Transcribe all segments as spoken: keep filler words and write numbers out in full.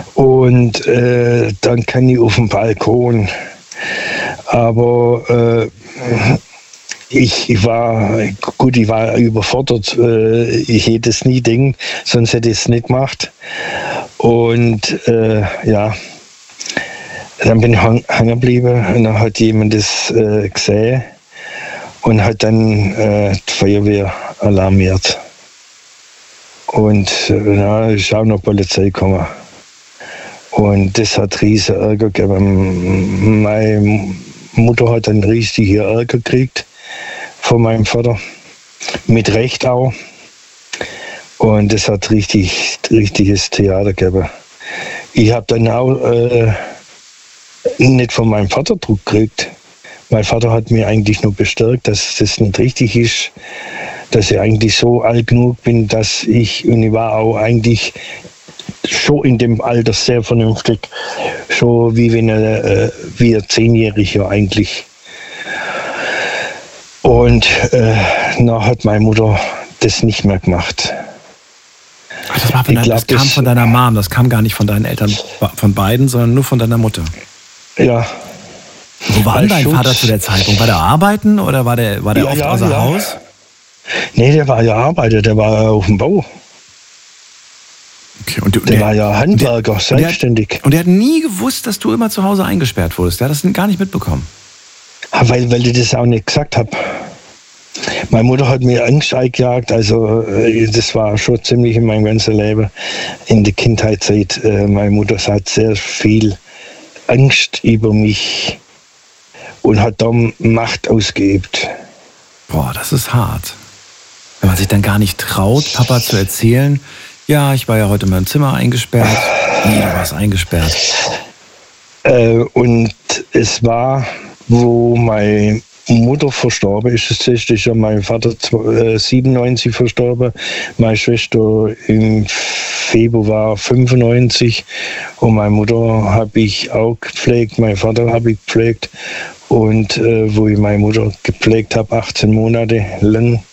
Und äh, dann kann ich auf den Balkon. Aber äh, ich, ich war, gut, ich war überfordert. Äh, ich hätte es nie denken, sonst hätte ich es nicht gemacht. Und äh, ja, dann bin ich hang, hängen geblieben und dann hat jemand das äh, gesehen und hat dann äh, die Feuerwehr alarmiert. Und äh, ja, ist auch noch Polizei gekommen. Und das hat riesen Ärger gegeben. Meine Mutter hat einen riesigen Ärger gekriegt von meinem Vater. Mit Recht auch. Und das hat richtig richtiges Theater gegeben. Ich habe dann auch äh, nicht von meinem Vater Druck gekriegt. Mein Vater hat mir eigentlich nur bestärkt, dass das nicht richtig ist, dass ich eigentlich so alt genug bin, dass ich, und ich war auch eigentlich schon in dem Alter sehr vernünftig, schon wie wenn er, äh, wie ein Zehnjähriger eigentlich. Und äh, dann hat meine Mutter das nicht mehr gemacht. Ach, das, war von dein, glaub, das kam das, von deiner Mom, das kam gar nicht von deinen Eltern, von beiden, sondern nur von deiner Mutter. Ja. Wo war denn dein Schutz. Vater zu der Zeitpunkt? War der arbeiten oder war der, war der ja, oft ja, außer ja. Haus? Nee, der war ja Arbeiter, der war auf dem Bau. Okay, und du, der, der war ja Handwerker, der, selbstständig. Und der hat nie gewusst, dass du immer zu Hause eingesperrt wurdest. Der hat das gar nicht mitbekommen. Ja, weil, weil ich das auch nicht gesagt habe. Meine Mutter hat mir Angst eingejagt, also das war schon ziemlich in meinem ganzen Leben, in der Kindheitszeit. Meine Mutter hat sehr viel Angst über mich und hat dann Macht ausgeübt. Boah, das ist hart. Wenn man sich dann gar nicht traut, Papa zu erzählen, ja, ich war ja heute in meinem Zimmer eingesperrt. Nee, du warst eingesperrt. Äh, und es war, wo meine Mutter verstorben ist, das ist ja mein Vater siebenundneunzig verstorben, meine Schwester im Februar fünfundneunzig und meine Mutter habe ich auch gepflegt, meinen Vater habe ich gepflegt und äh, wo ich meine Mutter gepflegt habe, achtzehn Monate lang,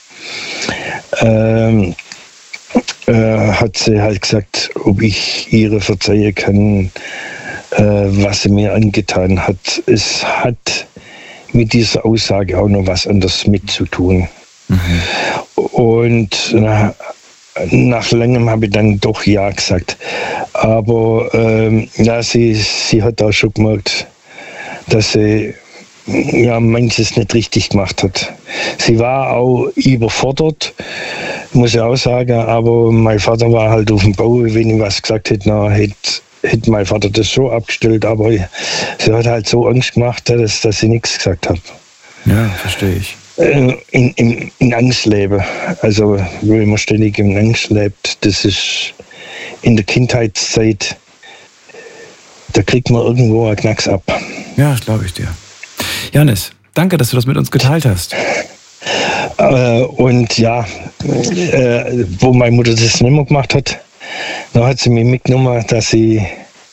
ähm, äh, hat sie halt gesagt, ob ich ihre verzeihen kann, äh, was sie mir angetan hat. Es hat mit dieser Aussage auch noch was anderes mit zu tun. Mhm. Und na, nach langem habe ich dann doch Ja gesagt. Aber ähm, ja, sie, sie hat auch schon gemerkt, dass sie ja, manches nicht richtig gemacht hat. Sie war auch überfordert, muss ich auch sagen, aber mein Vater war halt auf dem Bau. Wenn ich was gesagt hätte, dann hätte hätte mein Vater das schon abgestellt, aber sie hat halt so Angst gemacht, dass, dass ich nichts gesagt habe. Ja, verstehe ich. In, in, in Angst leben. Also, wenn man ständig in Angst lebt, das ist in der Kindheitszeit, da kriegt man irgendwo einen Knacks ab. Ja, das glaube ich dir. Janis, danke, dass du das mit uns geteilt hast. Äh, und ja, äh, wo meine Mutter das nicht mehr gemacht hat, dann hat sie mir mitgenommen, dass ich,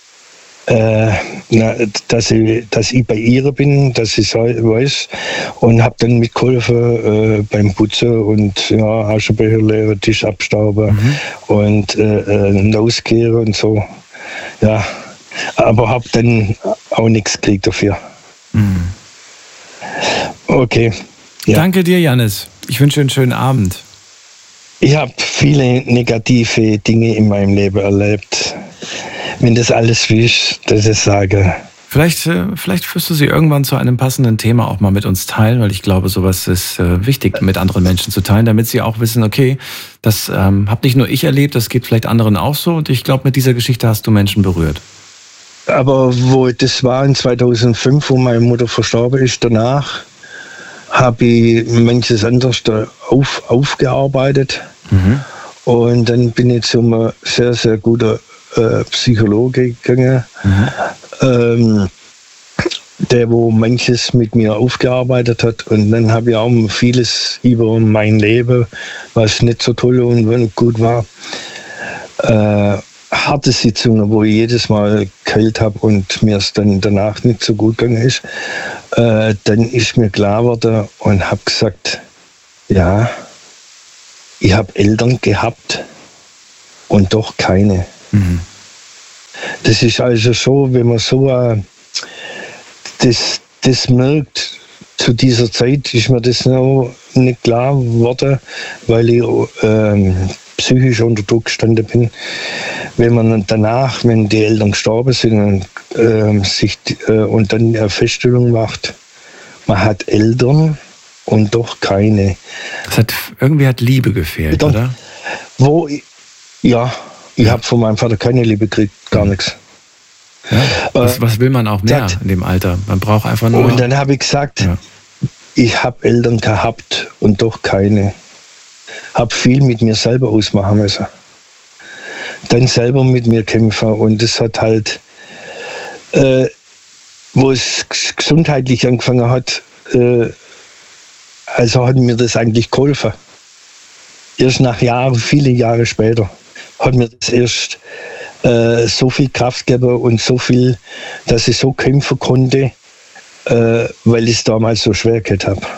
äh, na, dass ich, dass ich bei ihr bin, dass ich so weiß, und habe dann mitgeholfen äh, beim Putzen und ja, Aschenbecher leeren, Tisch abstauben mhm. und äh, äh, auskehren und so. Ja, aber habe dann auch nichts gekriegt dafür. Mhm. Okay. Ja. Danke dir, Janis. Ich wünsche dir einen schönen Abend. Ich habe viele negative Dinge in meinem Leben erlebt. Wenn das alles ist, dass ich sage. Vielleicht, vielleicht wirst du sie irgendwann zu einem passenden Thema auch mal mit uns teilen, weil ich glaube, sowas ist wichtig, mit anderen Menschen zu teilen, damit sie auch wissen, okay, das ähm, habe nicht nur ich erlebt, das geht vielleicht anderen auch so, und ich glaube, mit dieser Geschichte hast du Menschen berührt. Aber wo das war in zweitausendfünf, wo meine Mutter verstorben ist, danach habe ich manches anderes auf, aufgearbeitet. Mhm. Und dann bin ich zu einem sehr, sehr guten äh, Psychologe gegangen, mhm. ähm, der wo manches mit mir aufgearbeitet hat. Und dann habe ich auch vieles über mein Leben, was nicht so toll und gut war, äh, harte Sitzungen, wo ich jedes Mal geheilt habe und mir es dann danach nicht so gut gegangen ist, äh, dann ist mir klar geworden und habe gesagt, ja, ich habe Eltern gehabt und doch keine. Mhm. das ist also so, wenn man so äh, das, das merkt, zu dieser Zeit ist mir das noch nicht klar geworden, weil ich ähm, psychisch unter Druck gestanden bin. Wenn man danach, wenn die Eltern gestorben sind und, äh, sich, äh, und dann eine Feststellung macht, man hat Eltern und doch keine. Das hat, irgendwie hat Liebe gefehlt, Doch, oder? Wo ich, ja, ich ja. habe von meinem Vater keine Liebe gekriegt, gar nichts. Ja, was, was will man auch mehr sagt, in dem Alter? Man braucht einfach nur... Und dann habe ich gesagt, ja. ich habe Eltern gehabt und doch keine. Habe viel mit mir selber ausmachen müssen. Dann selber mit mir kämpfen. Und das hat halt, äh, wo es gesundheitlich angefangen hat, äh, also hat mir das eigentlich geholfen. Erst nach Jahren, viele Jahre später, hat mir das erst äh, so viel Kraft gegeben und so viel, dass ich so kämpfen konnte, äh, weil ich es damals so schwer gehabt habe.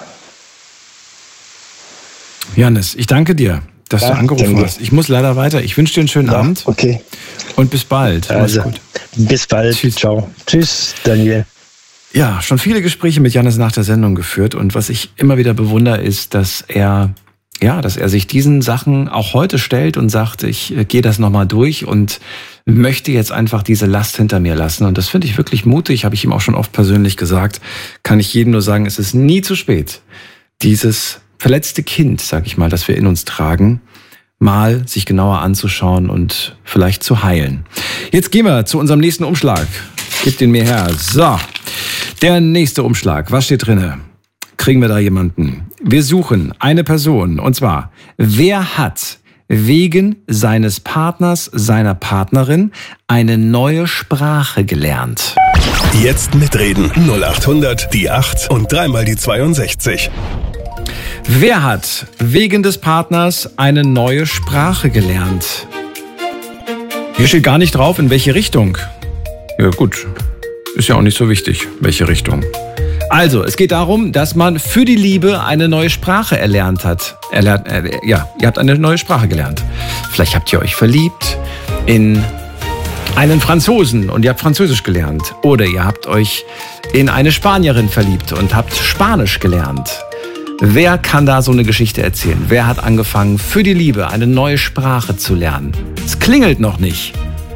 Janis, ich danke dir, dass ja, du angerufen danke. hast. Ich muss leider weiter. Ich wünsche dir einen schönen ja, Abend. Okay. Und bis bald. Also, gut. Bis bald. Tschüss. Ciao. Tschüss, Daniel. Ja, schon viele Gespräche mit Janis nach der Sendung geführt. Und was ich immer wieder bewundere, ist, dass er, ja, dass er sich diesen Sachen auch heute stellt und sagt, ich äh, gehe das nochmal durch und möchte jetzt einfach diese Last hinter mir lassen. Und das finde ich wirklich mutig, habe ich ihm auch schon oft persönlich gesagt. Kann ich jedem nur sagen, es ist nie zu spät, dieses verletzte Kind, sag ich mal, das wir in uns tragen, mal sich genauer anzuschauen und vielleicht zu heilen. Jetzt gehen wir zu unserem nächsten Umschlag. Gebt den mir her. So, der nächste Umschlag. Was steht drinne? Kriegen wir da jemanden? Wir suchen eine Person. Und zwar, wer hat wegen seines Partners, seiner Partnerin eine neue Sprache gelernt? Jetzt mitreden. null acht hundert, die acht und dreimal die zweiundsechzig. Wer hat wegen des Partners eine neue Sprache gelernt? Hier steht gar nicht drauf, in welche Richtung. Ja gut, ist ja auch nicht so wichtig, welche Richtung. Also, es geht darum, dass man für die Liebe eine neue Sprache erlernt hat. Erlernt, äh, ja, ihr habt eine neue Sprache gelernt. Vielleicht habt ihr euch verliebt in einen Franzosen und ihr habt Französisch gelernt. Oder ihr habt euch in eine Spanierin verliebt und habt Spanisch gelernt. Wer kann da so eine Geschichte erzählen? Wer hat angefangen, für die Liebe eine neue Sprache zu lernen? Es klingelt noch nicht.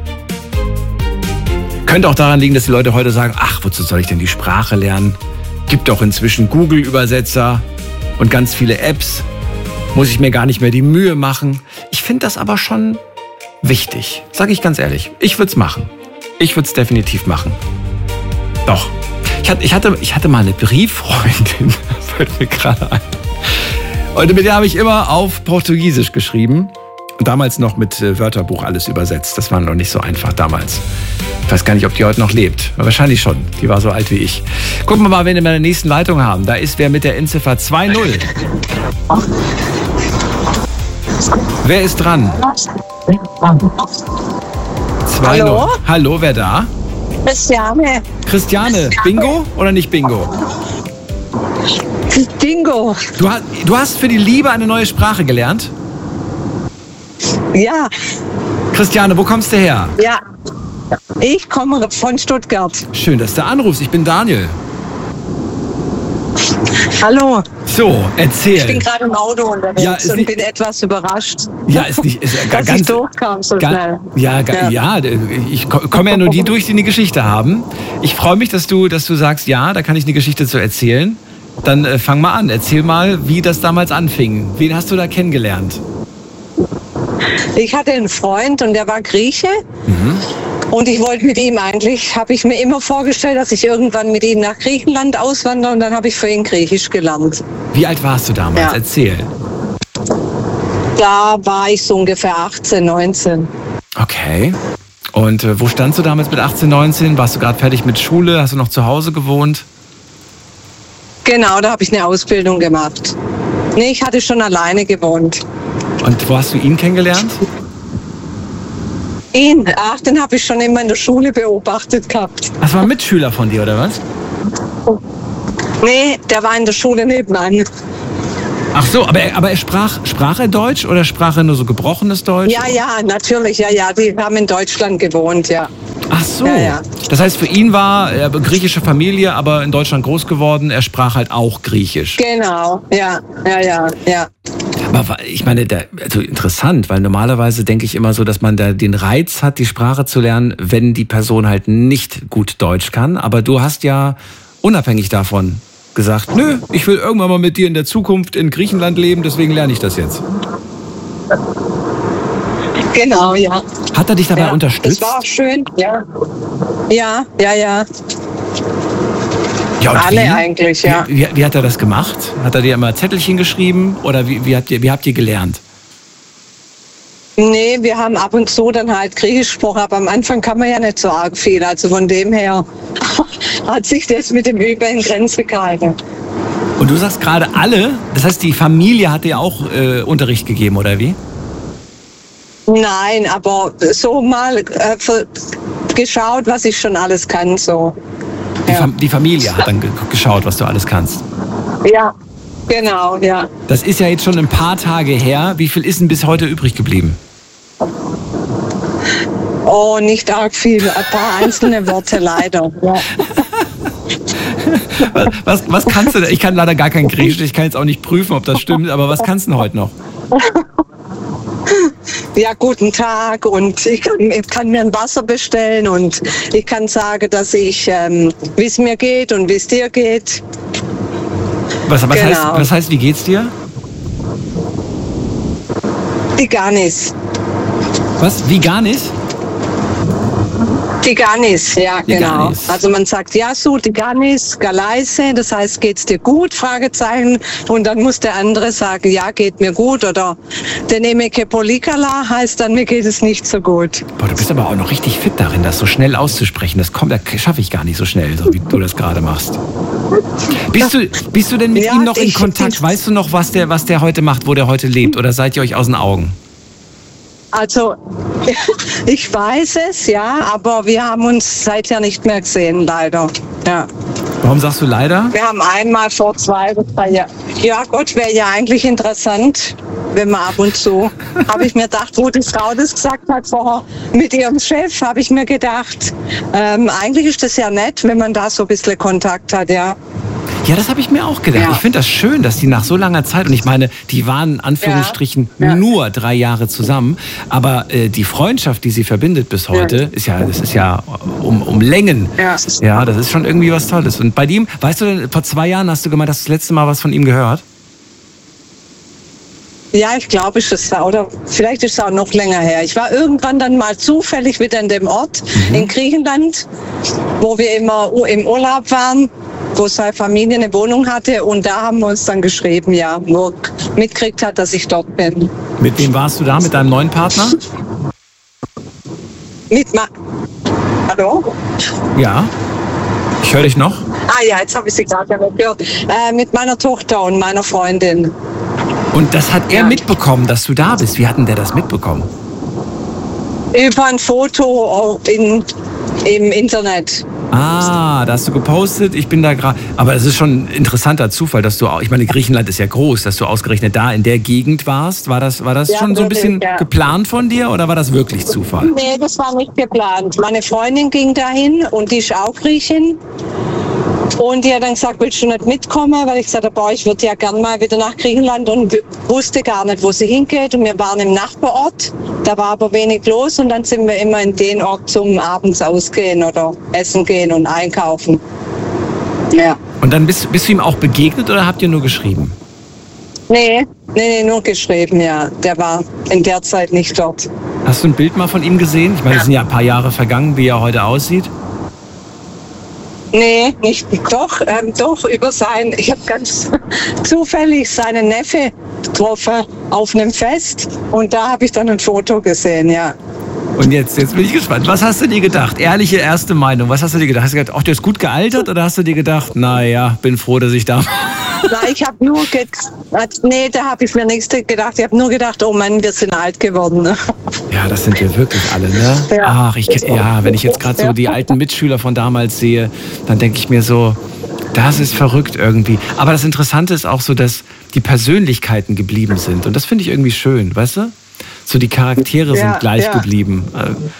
Könnte auch daran liegen, dass die Leute heute sagen, ach, wozu soll ich denn die Sprache lernen? Gibt doch inzwischen Google-Übersetzer und ganz viele Apps. Muss ich mir gar nicht mehr die Mühe machen. Ich finde das aber schon wichtig. Sage ich ganz ehrlich. Ich würde es machen. Ich würde es definitiv machen. Doch. Ich hatte, ich hatte, ich hatte mal eine Brieffreundin, fällt mir gerade ein. Und mit der habe ich immer auf Portugiesisch geschrieben. Und damals noch mit Wörterbuch alles übersetzt. Das war noch nicht so einfach damals. Ich weiß gar nicht, ob die heute noch lebt. Wahrscheinlich schon. Die war so alt wie ich. Gucken wir mal, wen wir in der nächsten Leitung haben. Da ist wer mit der Endziffer zwei null. Wer ist dran? zwei null. Hallo? Hallo, wer da? Christiane. Christiane, Bingo oder nicht Bingo? Bingo. Du hast, du hast für die Liebe eine neue Sprache gelernt? Ja. Christiane, wo kommst du her? Ja, ich komme von Stuttgart. Schön, dass du anrufst. Ich bin Daniel. Hallo. So, erzähl. Ich bin gerade im Auto unterwegs ja, und nicht, bin etwas überrascht. Ja, ist nicht, ist dass ganz, ich durchkam so ganz, schnell. Ja, ja. ja, ich komme ja nur die durch, die eine Geschichte haben. Ich freue mich, dass du, dass du sagst, ja, da kann ich eine Geschichte zu erzählen. Dann äh, fang mal an. Erzähl mal, wie das damals anfing. Wen hast du da kennengelernt? Ich hatte einen Freund und der war Grieche. Mhm. Und ich wollte mit ihm eigentlich, habe ich mir immer vorgestellt, dass ich irgendwann mit ihm nach Griechenland auswandere und dann habe ich für ihn Griechisch gelernt. Wie alt warst du damals? Ja. Erzähl. Da war ich so ungefähr achtzehn, neunzehn. Okay. Und äh, wo standst du damals mit achtzehn, neunzehn? Warst du gerade fertig mit Schule? Hast du noch zu Hause gewohnt? Genau, da habe ich eine Ausbildung gemacht. Nee, ich hatte schon alleine gewohnt. Und wo hast du ihn kennengelernt? Ihn? Ach, den habe ich schon immer in der Schule beobachtet gehabt. Das war ein Mitschüler von dir, oder was? Nee, der war in der Schule nebenan. Ach so, aber, er, aber er sprach, sprach er Deutsch oder sprach er nur so gebrochenes Deutsch? Ja, ja, natürlich, ja, ja. Die haben in Deutschland gewohnt, ja. Ach so. Ja, ja. Das heißt, für ihn war er griechische Familie, aber in Deutschland groß geworden. Er sprach halt auch Griechisch. Genau, ja, ja, ja, ja. Aber ich meine, da, also interessant, weil normalerweise denke ich immer so, dass man da den Reiz hat, die Sprache zu lernen, wenn die Person halt nicht gut Deutsch kann. Aber du hast ja unabhängig davon gesagt, nö, ich will irgendwann mal mit dir in der Zukunft in Griechenland leben, deswegen lerne ich das jetzt. Genau, ja. Hat er dich dabei ja, unterstützt? Das war auch schön, ja. Ja, ja, ja. Ja, und Alle wie? eigentlich, ja. Wie, wie, wie hat er das gemacht? Hat er dir immer Zettelchen geschrieben oder wie, wie, habt, ihr, wie habt ihr gelernt? Nee, wir haben ab und zu dann halt Griechisch gesprochen, aber am Anfang kann man ja nicht so arg viel. Also von dem her hat sich das mit dem Üben in Grenzen gehalten. Und du sagst gerade alle, das heißt, die Familie hat dir auch äh, Unterricht gegeben, oder wie? Nein, aber so mal äh, geschaut, was ich schon alles kann. So. Die, Ja. Fam- die Familie hat dann ge- geschaut, was du alles kannst. Ja, genau, ja. Das ist ja jetzt schon ein paar Tage her. Wie viel ist denn bis heute übrig geblieben? Oh, nicht arg viel, ein paar einzelne Worte leider. Ja. Was, was, was kannst du denn? Ich kann leider gar kein Griechisch, ich kann jetzt auch nicht prüfen, ob das stimmt, aber was kannst du denn heute noch? Ja, guten Tag und ich kann, ich kann mir ein Wasser bestellen und ich kann sagen, dass ich, ähm, wie es mir geht und wie es dir geht. Was, was, Genau. heißt, was heißt, wie geht's dir? Die Ganis. Was? Wie gar nicht? Die Ganis, ja, Die genau. Ganis. Also man sagt ja so, die Ganis, Galeise, das heißt, geht's dir gut? Fragezeichen. Und dann muss der andere sagen, ja, geht mir gut. Oder Denemeke Polikala heißt dann, mir geht es nicht so gut. Boah, du bist aber auch noch richtig fit darin, das so schnell auszusprechen. Das kommt, das schaffe ich gar nicht so schnell, so wie du das gerade machst. Bist du, bist du denn mit Ja, ihm noch in ich- Kontakt? ich- Weißt du noch, was der, was der heute macht, wo der heute lebt? Oder seid ihr euch aus den Augen? Also, ich weiß es, ja, aber wir haben uns seither nicht mehr gesehen, leider. Ja. Warum sagst du leider? Wir haben einmal vor zwei oder drei Jahren. Ja, Gott, wäre ja eigentlich interessant, wenn man ab und zu. Habe ich mir gedacht, wo die Frau das gesagt hat vorher mit ihrem Chef, habe ich mir gedacht, ähm, eigentlich ist das ja nett, wenn man da so ein bisschen Kontakt hat, ja. Ja, das habe ich mir auch gedacht. Ja. Ich finde das schön, dass die nach so langer Zeit, und ich meine, die waren in Anführungsstrichen Ja. Ja. nur drei Jahre zusammen, aber äh, die Freundschaft, die sie verbindet bis heute, ist ja, das ist ja um, um Längen. Ja. Ja, das ist schon irgendwie was Tolles. Und bei dem, weißt du, denn, vor zwei Jahren hast du gemeint, hast du das letzte Mal was von ihm gehört? Ja, ich glaube, ist es oder vielleicht ist es auch noch länger her. Ich war irgendwann dann mal zufällig wieder in dem Ort Mhm. in Griechenland, wo wir immer u- im Urlaub waren, wo seine Familie eine Wohnung hatte und da haben wir uns dann geschrieben, ja, wo er mitgekriegt hat, dass ich dort bin. Mit wem warst du da? Mit deinem neuen Partner? Mit Ma Hallo? Ja. Ich höre dich noch. Ah ja, jetzt habe ich sie gerade nicht gehört. Äh, mit meiner Tochter und meiner Freundin. Und das hat er Ja. mitbekommen, dass du da bist. Wie hat denn der das mitbekommen? Über ein Foto in, im Internet. Ah, da hast du gepostet, ich bin da gerade. Aber es ist schon ein interessanter Zufall, dass du auch, ich meine, Griechenland ist ja groß, dass du ausgerechnet da in der Gegend warst. War das, war das Ja, schon so ein wirklich, bisschen ja. geplant von dir oder war das wirklich Zufall? Nee, das war nicht geplant. Meine Freundin ging dahin und die ist auch Griechin. Und die hat dann gesagt, willst du nicht mitkommen? Weil ich gesagt habe, boah, ich würde ja gern mal wieder nach Griechenland und w- wusste gar nicht, wo sie hingeht. Und wir waren im Nachbarort, da war aber wenig los und dann sind wir immer in den Ort zum abends ausgehen oder essen gehen und einkaufen. Ja. Und dann bist, bist du ihm auch begegnet oder habt ihr nur geschrieben? Nee, nee, nee, nur geschrieben, ja. Der war in der Zeit nicht dort. Hast du ein Bild mal von ihm gesehen? Ich meine, es sind ja ein paar Jahre vergangen, wie er heute aussieht. Nee, nicht doch, ähm, doch über sein, ich habe ganz zufällig seinen Neffe getroffen auf einem Fest und da habe ich dann ein Foto gesehen, ja. Und jetzt, jetzt bin ich gespannt. Was hast du dir gedacht? Ehrliche erste Meinung. Was hast du dir gedacht? Hast du gedacht, ach, der ist gut gealtert oder hast du dir gedacht, naja, bin froh, dass ich da war? Na, ich habe nur gedacht, nee, da habe ich mir nichts gedacht, ich habe nur gedacht, oh Mann, wir sind alt geworden. Ja, das sind wir wirklich alle, ne? Ja. Ach, ich, ja, wenn ich jetzt gerade so die alten Mitschüler von damals sehe, dann denke ich mir so, das ist verrückt irgendwie. Aber das Interessante ist auch so, dass die Persönlichkeiten geblieben sind. Und das finde ich irgendwie schön, weißt du? So die Charaktere Ja, sind gleich ja. geblieben.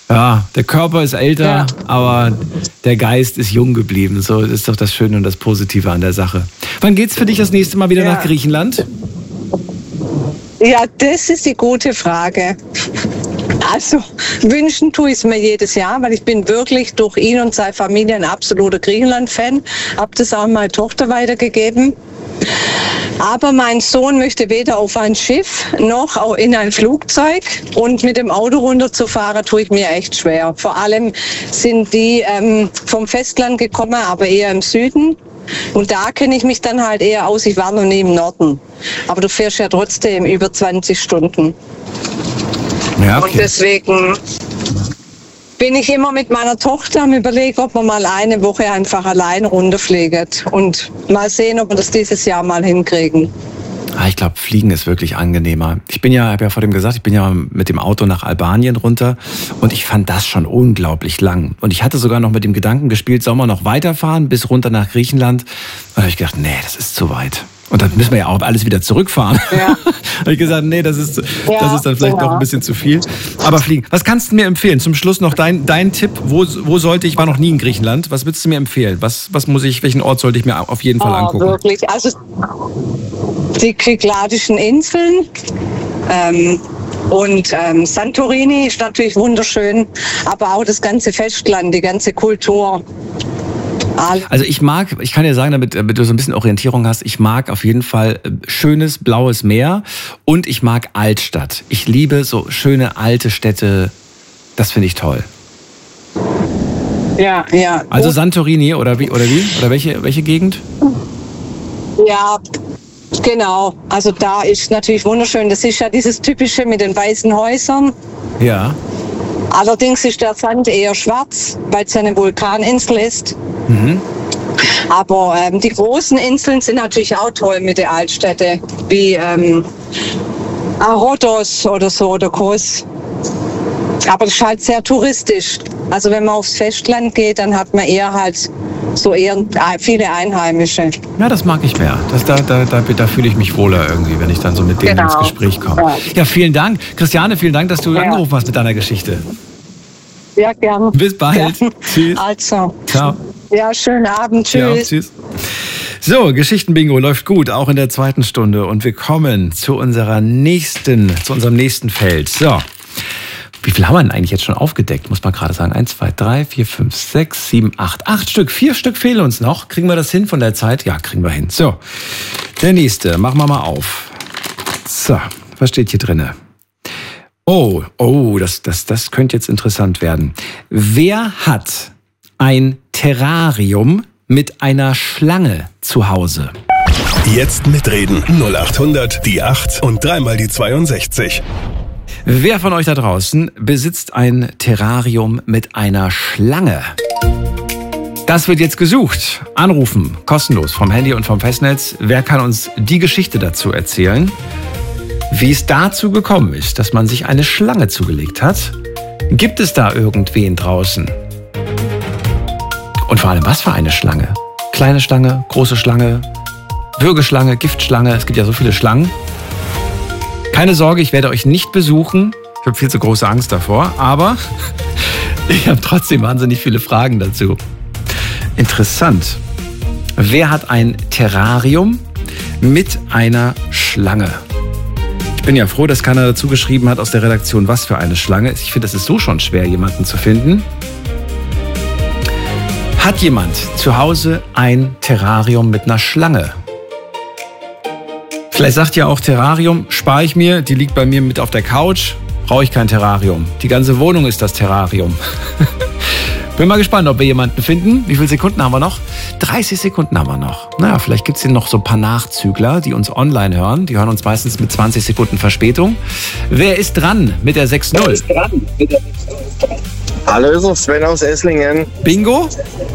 Ja, der Körper ist älter, ja. aber der Geist ist jung geblieben. So ist doch das Schöne und das Positive an der Sache. Wann geht's für dich das nächste Mal wieder ja. nach Griechenland? Ja, das ist die gute Frage. Also, wünschen tue ich es mir jedes Jahr, weil ich bin wirklich durch ihn und seine Familie ein absoluter Griechenland-Fan. Hab das auch meiner Tochter weitergegeben. Aber mein Sohn möchte weder auf ein Schiff noch auch in ein Flugzeug. Und mit dem Auto runterzufahren, tue ich mir echt schwer. Vor allem sind die ähm, vom Festland gekommen, aber eher im Süden. Und da kenne ich mich dann halt eher aus. Ich war noch nie im Norden. Aber du fährst ja trotzdem über zwanzig Stunden. Ja, okay. Und deswegen bin ich immer mit meiner Tochter am Überlegen, ob wir mal eine Woche einfach allein runterfliegen und mal sehen, ob wir das dieses Jahr mal hinkriegen. Ah, ich glaube, Fliegen ist wirklich angenehmer. Ich bin ja, habe ja vor dem gesagt, ich bin ja mit dem Auto nach Albanien runter und ich fand das schon unglaublich lang. Und ich hatte sogar noch mit dem Gedanken gespielt, sollen wir noch weiterfahren bis runter nach Griechenland? Und da habe ich gedacht, nee, das ist zu weit. Und dann müssen wir ja auch alles wieder zurückfahren. Ja. habe ich gesagt, nee, das ist, ja, das ist dann vielleicht ja. noch ein bisschen zu viel. Aber fliegen. Was kannst du mir empfehlen? Zum Schluss noch dein, dein Tipp. Wo, wo sollte ich, ich war noch nie in Griechenland. Was würdest du mir empfehlen? Was, was muss ich, welchen Ort sollte ich mir auf jeden Fall oh, angucken? Wirklich, also die Kykladischen Inseln. Ähm, Und ähm, Santorini ist natürlich wunderschön, aber auch das ganze Festland, die ganze Kultur. Also ich mag, ich kann dir sagen, damit, damit du so ein bisschen Orientierung hast, ich mag auf jeden Fall schönes blaues Meer und ich mag Altstadt. Ich liebe so schöne alte Städte, das finde ich toll. Ja, ja. Also Santorini oder wie, oder wie? Oder welche, welche Gegend? Ja, genau. Also da ist natürlich wunderschön. Das ist ja dieses Typische mit den weißen Häusern. Ja. Allerdings ist der Sand eher schwarz, weil es ja eine Vulkaninsel ist. Mhm. Aber ähm, die großen Inseln sind natürlich auch toll mit der Altstädte, wie ähm, Rhodos oder so oder Kos. Aber das ist halt sehr touristisch. Also wenn man aufs Festland geht, dann hat man eher halt so eher viele Einheimische. Ja, das mag ich mehr. Das, da da, da, da fühle ich mich wohler irgendwie, wenn ich dann so mit denen genau. ins Gespräch komme. Ja. ja, vielen Dank. Christiane, vielen Dank, dass du ja. angerufen hast mit deiner Geschichte. Ja, gerne. Bis bald. Ja. Tschüss. Also. Ciao. Ja, schönen Abend. Tschüss. Ja, tschüss. So, Geschichtenbingo läuft gut, auch in der zweiten Stunde. Und wir kommen zu unserer nächsten, zu unserem nächsten Feld. So. Wie viel haben wir denn eigentlich jetzt schon aufgedeckt? Muss man gerade sagen. Eins, zwei, drei, vier, fünf, sechs, sieben, acht. Acht Stück. Vier Stück fehlen uns noch. Kriegen wir das hin von der Zeit? Ja, kriegen wir hin. So, der nächste. Machen wir mal auf. So, was steht hier drinne? Oh, oh, das, das, das könnte jetzt interessant werden. Wer hat ein Terrarium mit einer Schlange zu Hause? Jetzt mitreden. null acht hundert, die acht und dreimal die zweiundsechzig. Wer von euch da draußen besitzt ein Terrarium mit einer Schlange? Das wird jetzt gesucht. Anrufen, kostenlos vom Handy und vom Festnetz. Wer kann uns die Geschichte dazu erzählen? Wie es dazu gekommen ist, dass man sich eine Schlange zugelegt hat? Gibt es da irgendwen draußen? Und vor allem, was für eine Schlange? Kleine Schlange, große Schlange, Würgeschlange, Giftschlange. Es gibt ja so viele Schlangen. Keine Sorge, ich werde euch nicht besuchen. Ich habe viel zu große Angst davor, aber ich habe trotzdem wahnsinnig viele Fragen dazu. Interessant. Wer hat ein Terrarium mit einer Schlange? Ich bin ja froh, dass keiner dazu geschrieben hat aus der Redaktion, was für eine Schlange. Ich finde, es ist so schon schwer, jemanden zu finden. Hat jemand zu Hause ein Terrarium mit einer Schlange? Vielleicht sagt ihr auch, Terrarium spare ich mir, die liegt bei mir mit auf der Couch, brauche ich kein Terrarium. Die ganze Wohnung ist das Terrarium. Bin mal gespannt, ob wir jemanden finden. Wie viele Sekunden haben wir noch? dreißig Sekunden haben wir noch. Naja, vielleicht gibt es hier noch so ein paar Nachzügler, die uns online hören. Die hören uns meistens mit zwanzig Sekunden Verspätung. Wer ist dran mit der sechs null? Wer ist dran mit der sechs null? Hallo, ist noch Sven aus Esslingen. Bingo?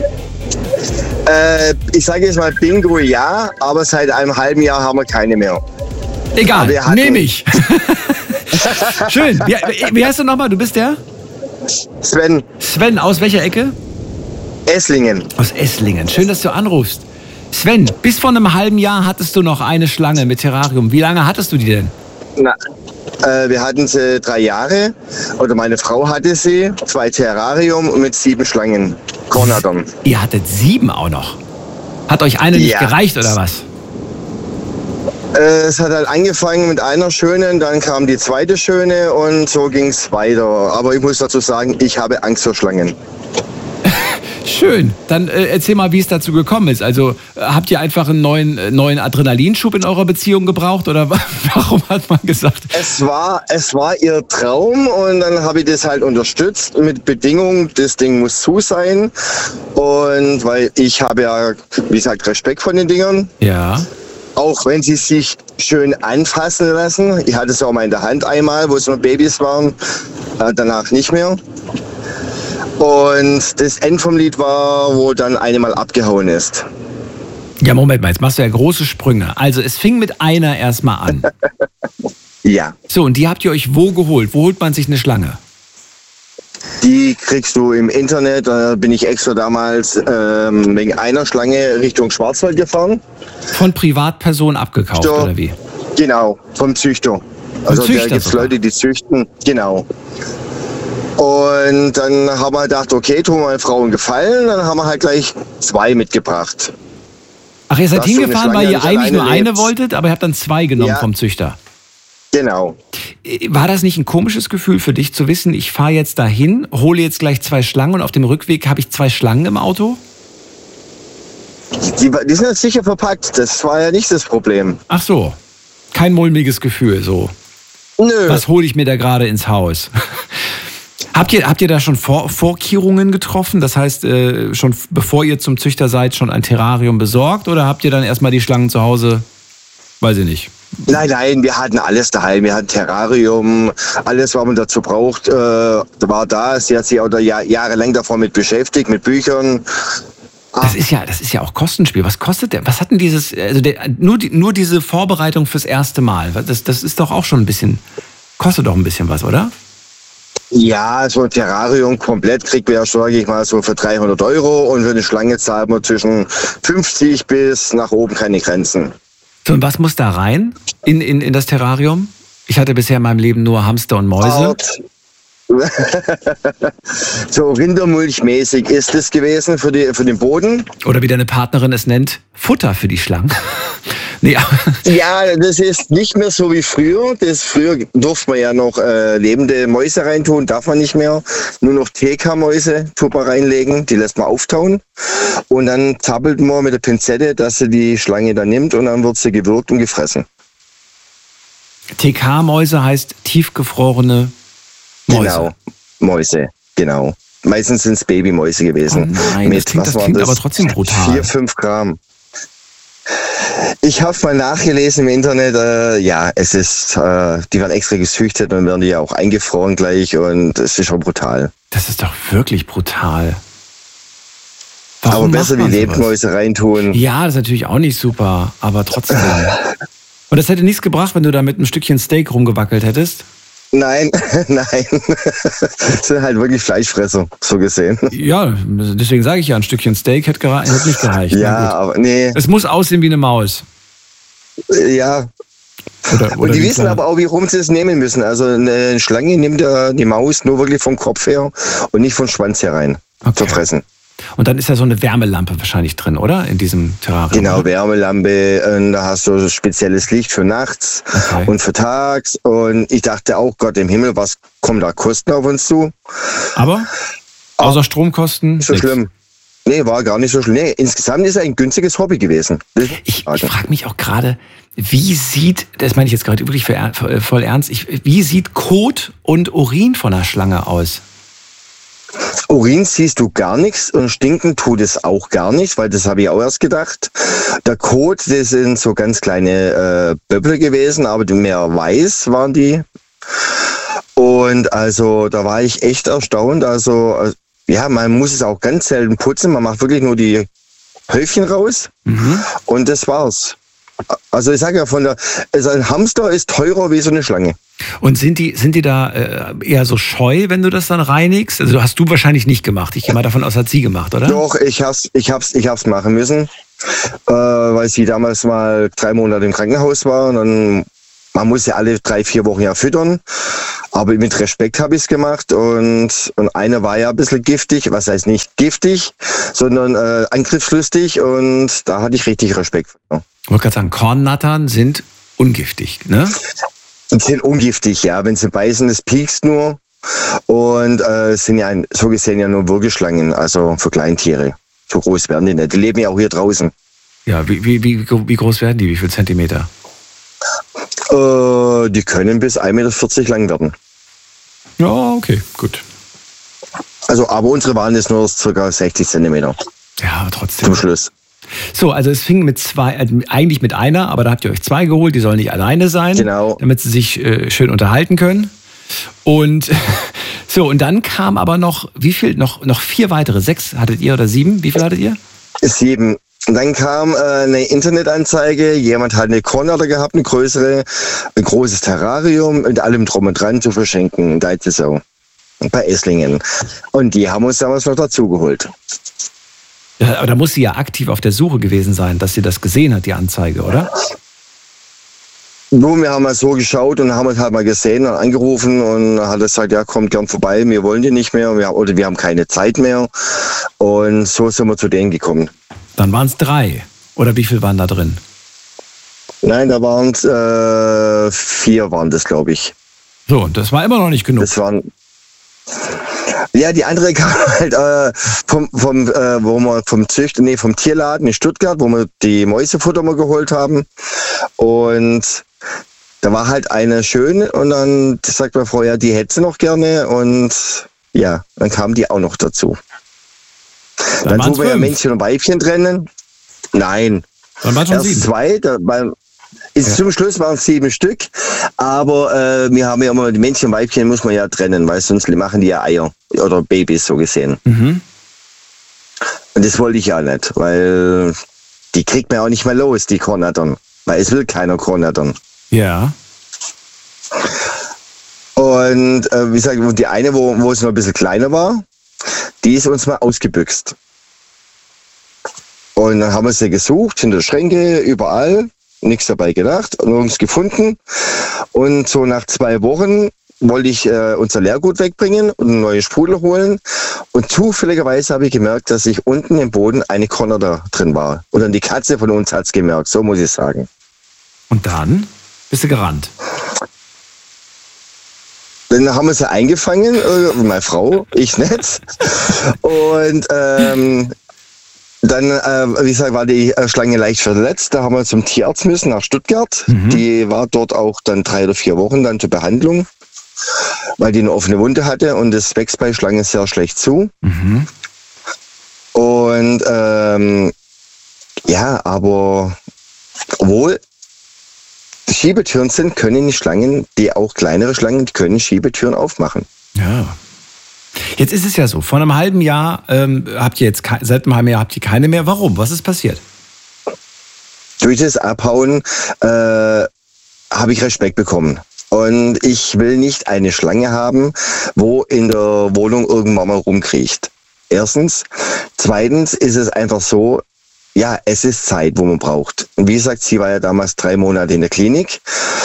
Äh, ich sage jetzt mal Bingo ja, aber seit einem halben Jahr haben wir keine mehr. Egal, nehme ich. Schön. Wie, wie heißt du nochmal? Du bist der? Sven. Sven, aus welcher Ecke? Esslingen. Aus Esslingen. Schön, dass du anrufst. Sven, bis vor einem halben Jahr hattest du noch eine Schlange mit Terrarium. Wie lange hattest du die denn? Na, äh, wir hatten sie drei Jahre, oder meine Frau hatte sie, zwei Terrarium mit sieben Schlangen, Kornaddern. Ihr hattet sieben auch noch. Hat euch eine nicht Ja. gereicht oder was? Äh, es hat halt angefangen mit einer schönen, dann kam die zweite schöne und so ging es weiter. Aber ich muss dazu sagen, ich habe Angst vor Schlangen. Schön. Dann äh, erzähl mal, wie es dazu gekommen ist. Also äh, habt ihr einfach einen neuen, äh, neuen Adrenalinschub in eurer Beziehung gebraucht oder warum hat man gesagt? Es war, es war ihr Traum und dann habe ich das halt unterstützt mit Bedingung, das Ding muss zu sein. Und weil ich habe ja, wie gesagt, Respekt vor den Dingern. Ja. Auch wenn sie sich schön anfassen lassen. Ich hatte es auch mal in der Hand einmal, wo es noch Babys waren. Äh, danach nicht mehr. Und das End vom Lied war, wo dann eine mal abgehauen ist. Ja, Moment mal, jetzt machst du ja große Sprünge. Also es fing mit einer erstmal an. Ja. So, und die habt ihr euch wo geholt? Wo holt man sich eine Schlange? Die kriegst du im Internet. Da bin ich extra damals ähm, wegen einer Schlange Richtung Schwarzwald gefahren. Von Privatpersonen abgekauft, So. oder wie? Genau, vom Züchter. Also Züchter da gibt es sogar. Leute, die züchten. Genau. Und dann haben wir gedacht, okay, tun wir meiner Frau einen Gefallen. Dann haben wir halt gleich zwei mitgebracht. Ach, ihr seid Dass so eine hingefahren, weil Schlange ihr nicht eigentlich nur alleine eine lebt. wolltet, aber ihr habt dann zwei genommen Ja. vom Züchter. Genau. War das nicht ein komisches Gefühl für dich zu wissen, ich fahre jetzt dahin, hole jetzt gleich zwei Schlangen und auf dem Rückweg habe ich zwei Schlangen im Auto? Die, die sind jetzt sicher verpackt. Das war ja nicht das Problem. Ach so, kein mulmiges Gefühl so. Nö. Was hole ich mir da gerade ins Haus? Habt ihr, habt ihr da schon Vor Vorkehrungen getroffen? Das heißt, äh, schon f- bevor ihr zum Züchter seid, schon ein Terrarium besorgt? Oder habt ihr dann erstmal die Schlangen zu Hause? Weiß ich nicht. Nein, nein, wir hatten alles daheim. Wir hatten Terrarium, alles, was man dazu braucht, äh, war da. Sie hat sich auch da Jahr, jahrelang davon mit beschäftigt, mit Büchern. Das ist ja, das ist ja auch Kostenspiel. Was kostet der? Was hat denn dieses, also der, nur, die, nur diese Vorbereitung fürs erste Mal? Das, das ist doch auch schon ein bisschen, kostet doch ein bisschen was, oder? Ja, so ein Terrarium komplett kriegt man ja, sage ich mal, so für dreihundert Euro. Und für eine Schlange zahlt man zwischen fünfzig bis nach oben keine Grenzen. So, und was muss da rein in, in, in das Terrarium? Ich hatte bisher in meinem Leben nur Hamster und Mäuse. Art. So Rindermulchmäßig ist es gewesen für, die, für den Boden. Oder wie deine Partnerin es nennt, Futter für die Schlangen. Nee, aber- Ja, das ist nicht mehr so wie früher. Das früher durfte man ja noch äh, lebende Mäuse reintun, darf man nicht mehr. Nur noch T K-Mäuse tut man reinlegen, die lässt man auftauen. Und dann zappelt man mit der Pinzette, dass sie die Schlange dann nimmt und dann wird sie gewürgt und gefressen. T K-Mäuse heißt tiefgefrorene Mäuse. Genau, Mäuse, genau. Meistens sind es Babymäuse gewesen. Oh nein, das klingt- das was war klingt aber trotzdem brutal. Vier, fünf Gramm. Ich habe mal nachgelesen im Internet, äh, ja, es ist, äh, die werden extra gezüchtet und werden die ja auch eingefroren gleich und es ist schon brutal. Das ist doch wirklich brutal. Warum aber macht besser wie man sowas? Lebendmäuse reintun. Ja, das ist natürlich auch nicht super, aber trotzdem. Und das hätte nichts gebracht, wenn du da mit einem Stückchen Steak rumgewackelt hättest? Nein, nein. Das sind halt wirklich Fleischfresser, so gesehen. Ja, deswegen sage ich ja, ein Stückchen Steak hätte, gere- hätte nicht gereicht. Na Ja, gut. aber nee, Es muss aussehen wie eine Maus. ja. Oder, Und oder die wie wissen klein- aber auch, wie rum sie es nehmen müssen. Also eine Schlange nimmt ja die Maus nur wirklich vom Kopf her und nicht vom Schwanz herein Okay. zu fressen. Und dann ist ja so eine Wärmelampe wahrscheinlich drin, oder? In diesem Terrarium. Genau, oder? Wärmelampe, und da hast du spezielles Licht für nachts Okay. und für tags. Und ich dachte auch, Gott im Himmel, was kommen da Kosten auf uns zu? Aber außer Stromkosten. Nicht so nix. schlimm. Nee, war gar nicht so schlimm. Nee, insgesamt ist es ein günstiges Hobby gewesen. Das muss Ich, sagen. ich frage mich auch gerade, wie sieht, das meine ich jetzt gerade wirklich für, für, voll ernst, ich, wie sieht Kot und Urin von einer Schlange aus? Urin siehst du gar nichts und stinken tut es auch gar nicht, weil das habe ich auch erst gedacht. Der Kot, das sind so ganz kleine äh, Böppel gewesen, aber die mehr weiß waren die. Und also da war ich echt erstaunt. Also äh, ja, man muss es auch ganz selten putzen. Man macht wirklich nur die Häufchen raus und das war's. Also ich sage ja, von der, also ein Hamster ist teurer wie so eine Schlange. Und sind die, sind die da äh, eher so scheu, wenn du das dann reinigst? Also hast du wahrscheinlich nicht gemacht. Ich gehe mal davon aus, hat sie gemacht, oder? Doch, ich hab's, ich hab's, ich hab's machen müssen, äh, weil sie damals mal drei Monate im Krankenhaus war und dann man muss ja alle drei, vier Wochen ja füttern. Aber mit Respekt habe ich es gemacht. Und, und einer war ja ein bisschen giftig. Was heißt nicht giftig, sondern äh, angriffslustig. Und da hatte ich richtig Respekt vor. Ich wollte gerade sagen, Kornnattern sind ungiftig, ne? Die sind ungiftig, ja. Wenn sie beißen, es piekst nur. Und äh, sind ja ein, so gesehen ja nur Würgeschlangen, also für Kleintiere. So groß werden die nicht. Die leben ja auch hier draußen. Ja, wie, wie, wie, wie groß werden die? Wie viel Zentimeter? Äh, die können bis ein Meter vierzig lang werden. Ja, okay, gut. Also, aber unsere waren jetzt nur ca. sechzig Zentimeter. Ja, aber trotzdem. Zum Schluss. So, also es fing mit zwei, also eigentlich mit einer, aber da habt ihr euch zwei geholt, die sollen nicht alleine sein, genau, damit sie sich äh, schön unterhalten können. Und so, und dann kam aber noch, wie viel? Noch, noch vier weitere, sechs hattet ihr oder sieben? Wie viel hattet ihr? Sieben. Und dann kam äh, eine Internetanzeige, jemand hat eine Kornatter gehabt, eine größere, ein großes Terrarium mit allem drum und dran zu verschenken. Da ist es so. Bei Esslingen. Und die haben uns damals noch dazugeholt. Ja, aber da muss sie ja aktiv auf der Suche gewesen sein, dass sie das gesehen hat, die Anzeige, oder? Nun, wir haben mal so geschaut und haben es halt mal gesehen und angerufen und hat gesagt, ja, kommt gern vorbei, wir wollen die nicht mehr wir, oder wir haben keine Zeit mehr. Und so sind wir zu denen gekommen. Dann waren es drei. Oder wie viel waren da drin? Nein, da waren es äh, vier, waren das, glaube ich. So, und das war immer noch nicht genug. Das waren... Ja, die andere kam halt äh, vom, vom, äh, wo wir vom Zücht, nee, vom Tierladen in Stuttgart, wo wir die Mäusefutter mal geholt haben. Und da war halt eine schön und dann sagt meine Frau, ja, die hätte sie noch gerne und ja, dann kamen die auch noch dazu. Dann, dann tun wir ja Männchen und Weibchen trennen. Nein. Dann waren schon Erst sieben. zwei, da, beim, ist ja. Zum Schluss waren es sieben Stück, aber äh, wir haben ja immer, die Männchen und Weibchen muss man ja trennen, weil sonst machen die ja Eier oder Babys so gesehen. Mhm. Und das wollte ich ja nicht, weil die kriegt man auch nicht mehr los, die Kornattern, weil es will keiner Kornattern. Ja. Und äh, wie gesagt, die eine, wo, wo es noch ein bisschen kleiner war, die ist uns mal ausgebüxt. Und dann haben wir sie gesucht, hinter der Schränke, überall. Nichts dabei gedacht, nirgends gefunden. Und so nach zwei Wochen wollte ich äh, unser Leergut wegbringen und einen neuen Sprudel holen. Und zufälligerweise habe ich gemerkt, dass sich unten im Boden eine Kornatter drin war. Und dann die Katze von uns hat es gemerkt, so muss ich sagen. Und dann bist du gerannt? Dann haben wir sie eingefangen, äh, meine Frau, ich nicht. Und ähm, Dann, äh, wie gesagt, war die Schlange leicht verletzt. Da haben wir zum Tierarzt müssen nach Stuttgart. Mhm. Die war dort auch dann drei oder vier Wochen dann zur Behandlung, weil die eine offene Wunde hatte und das wächst bei Schlangen sehr schlecht zu. Mhm. Und ähm, ja, aber obwohl Schiebetüren sind, können die Schlangen, die auch kleinere Schlangen, die können Schiebetüren aufmachen. Ja. Jetzt ist es ja so, vor einem halben Jahr ähm, habt ihr jetzt, seit einem halben Jahr habt ihr keine mehr. Warum? Was ist passiert? Durch das Abhauen äh, habe ich Respekt bekommen. Und ich will nicht eine Schlange haben, wo in der Wohnung irgendwann mal rumkriecht. Erstens. Zweitens ist es einfach so, ja, es ist Zeit, wo man braucht. Und wie gesagt, sie war ja damals drei Monate in der Klinik.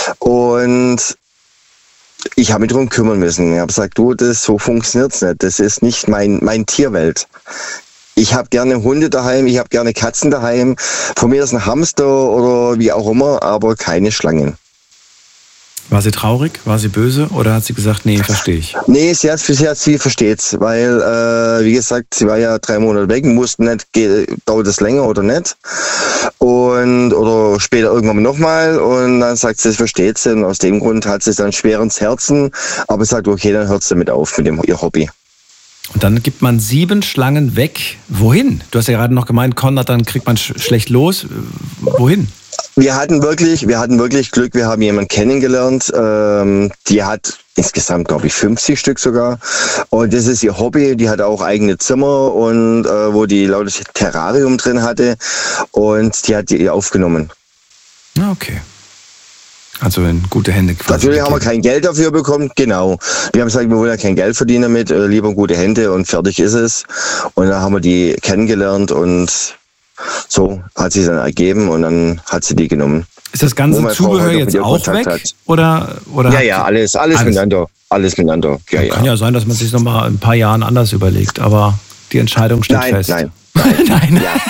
Und ich habe mich darum kümmern müssen. Ich habe gesagt, du, das, so funktioniert es nicht. Das ist nicht mein, mein Tierwelt. Ich habe gerne Hunde daheim, ich habe gerne Katzen daheim. Von mir ist ein Hamster oder wie auch immer, aber keine Schlangen. War sie traurig? War sie böse? Oder hat sie gesagt, nee, verstehe ich? Nee, sie hat, sie, hat, sie versteht's. Weil, äh, wie gesagt, sie war ja drei Monate weg, musste nicht, dauert es länger oder nicht. Und, oder später irgendwann nochmal. Und dann sagt sie, es versteht sie. Und aus dem Grund hat sie dann schwer ins Herzen. Aber sagt, okay, dann hört sie damit auf mit dem, ihr Hobby. Und dann gibt man sieben Schlangen weg. Wohin? Du hast ja gerade noch gemeint, Konrad, dann kriegt man sch- schlecht los. Wohin? Wir hatten wirklich, wir hatten wirklich Glück. Wir haben jemanden kennengelernt. Ähm, die hat insgesamt, glaube ich, fünfzig Stück sogar. Und das ist ihr Hobby. Die hat auch eigene Zimmer und äh, wo die lautes Terrarium drin hatte. Und die hat die aufgenommen. Ah, okay. Also in gute Hände quasi. Natürlich haben wir kein Geld dafür bekommen, genau. Wir haben gesagt, wir wollen ja kein Geld verdienen damit, äh, lieber gute Hände und fertig ist es. Und dann haben wir die kennengelernt und so hat sie dann ergeben und dann hat sie die genommen. Ist das ganze Zubehör jetzt auch weg? Hat. Oder, oder ja, ja, alles, alles, alles miteinander. Alles miteinander. Ja, ja. Kann ja sein, dass man sich nochmal in ein paar Jahren anders überlegt, aber die Entscheidung steht nein, fest. Nein, nein. nein. Ja.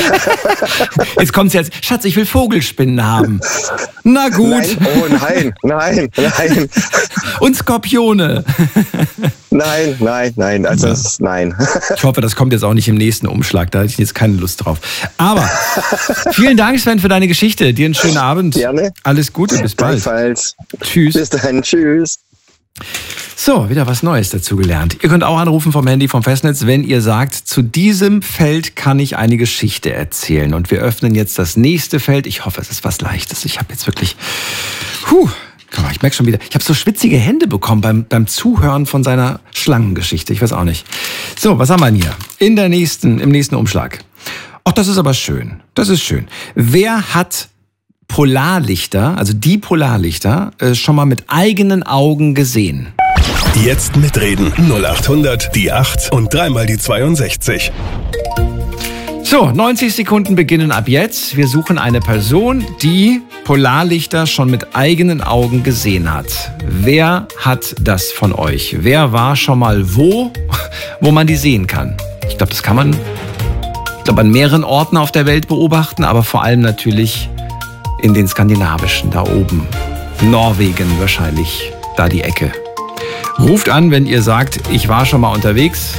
Jetzt kommt's jetzt. Schatz, ich will Vogelspinnen haben. Na gut. Nein, oh nein, nein, nein. Und Skorpione. Nein, nein, nein. Also, ja. Nein. Ich hoffe, das kommt jetzt auch nicht im nächsten Umschlag. Da hatte ich jetzt keine Lust drauf. Aber vielen Dank, Sven, für deine Geschichte. Dir einen schönen Abend. Gerne. Alles Gute, bis bald. Gleichfalls. Tschüss. Bis dann, tschüss. So, wieder was Neues dazu gelernt. Ihr könnt auch anrufen vom Handy, vom Festnetz, wenn ihr sagt, zu diesem Feld kann ich eine Geschichte erzählen. Und wir öffnen jetzt das nächste Feld. Ich hoffe, es ist was Leichtes. Ich habe jetzt wirklich... Puh, ich merke schon wieder, ich habe so schwitzige Hände bekommen beim, beim Zuhören von seiner Schlangengeschichte. Ich weiß auch nicht. So, was haben wir denn hier? In der nächsten, im nächsten Umschlag. Ach, das ist aber schön. Das ist schön. Wer hat Polarlichter, also die Polarlichter, äh, schon mal mit eigenen Augen gesehen? Jetzt mitreden. null acht hundert, die acht und dreimal die zweiundsechzig. So, neunzig Sekunden beginnen ab jetzt. Wir suchen eine Person, die Polarlichter schon mit eigenen Augen gesehen hat. Wer hat das von euch? Wer war schon mal wo, wo man die sehen kann? Ich glaube, das kann man ich glaube, an mehreren Orten auf der Welt beobachten, aber vor allem natürlich in den skandinavischen, da oben. Norwegen wahrscheinlich, da die Ecke. Ruft an, wenn ihr sagt, ich war schon mal unterwegs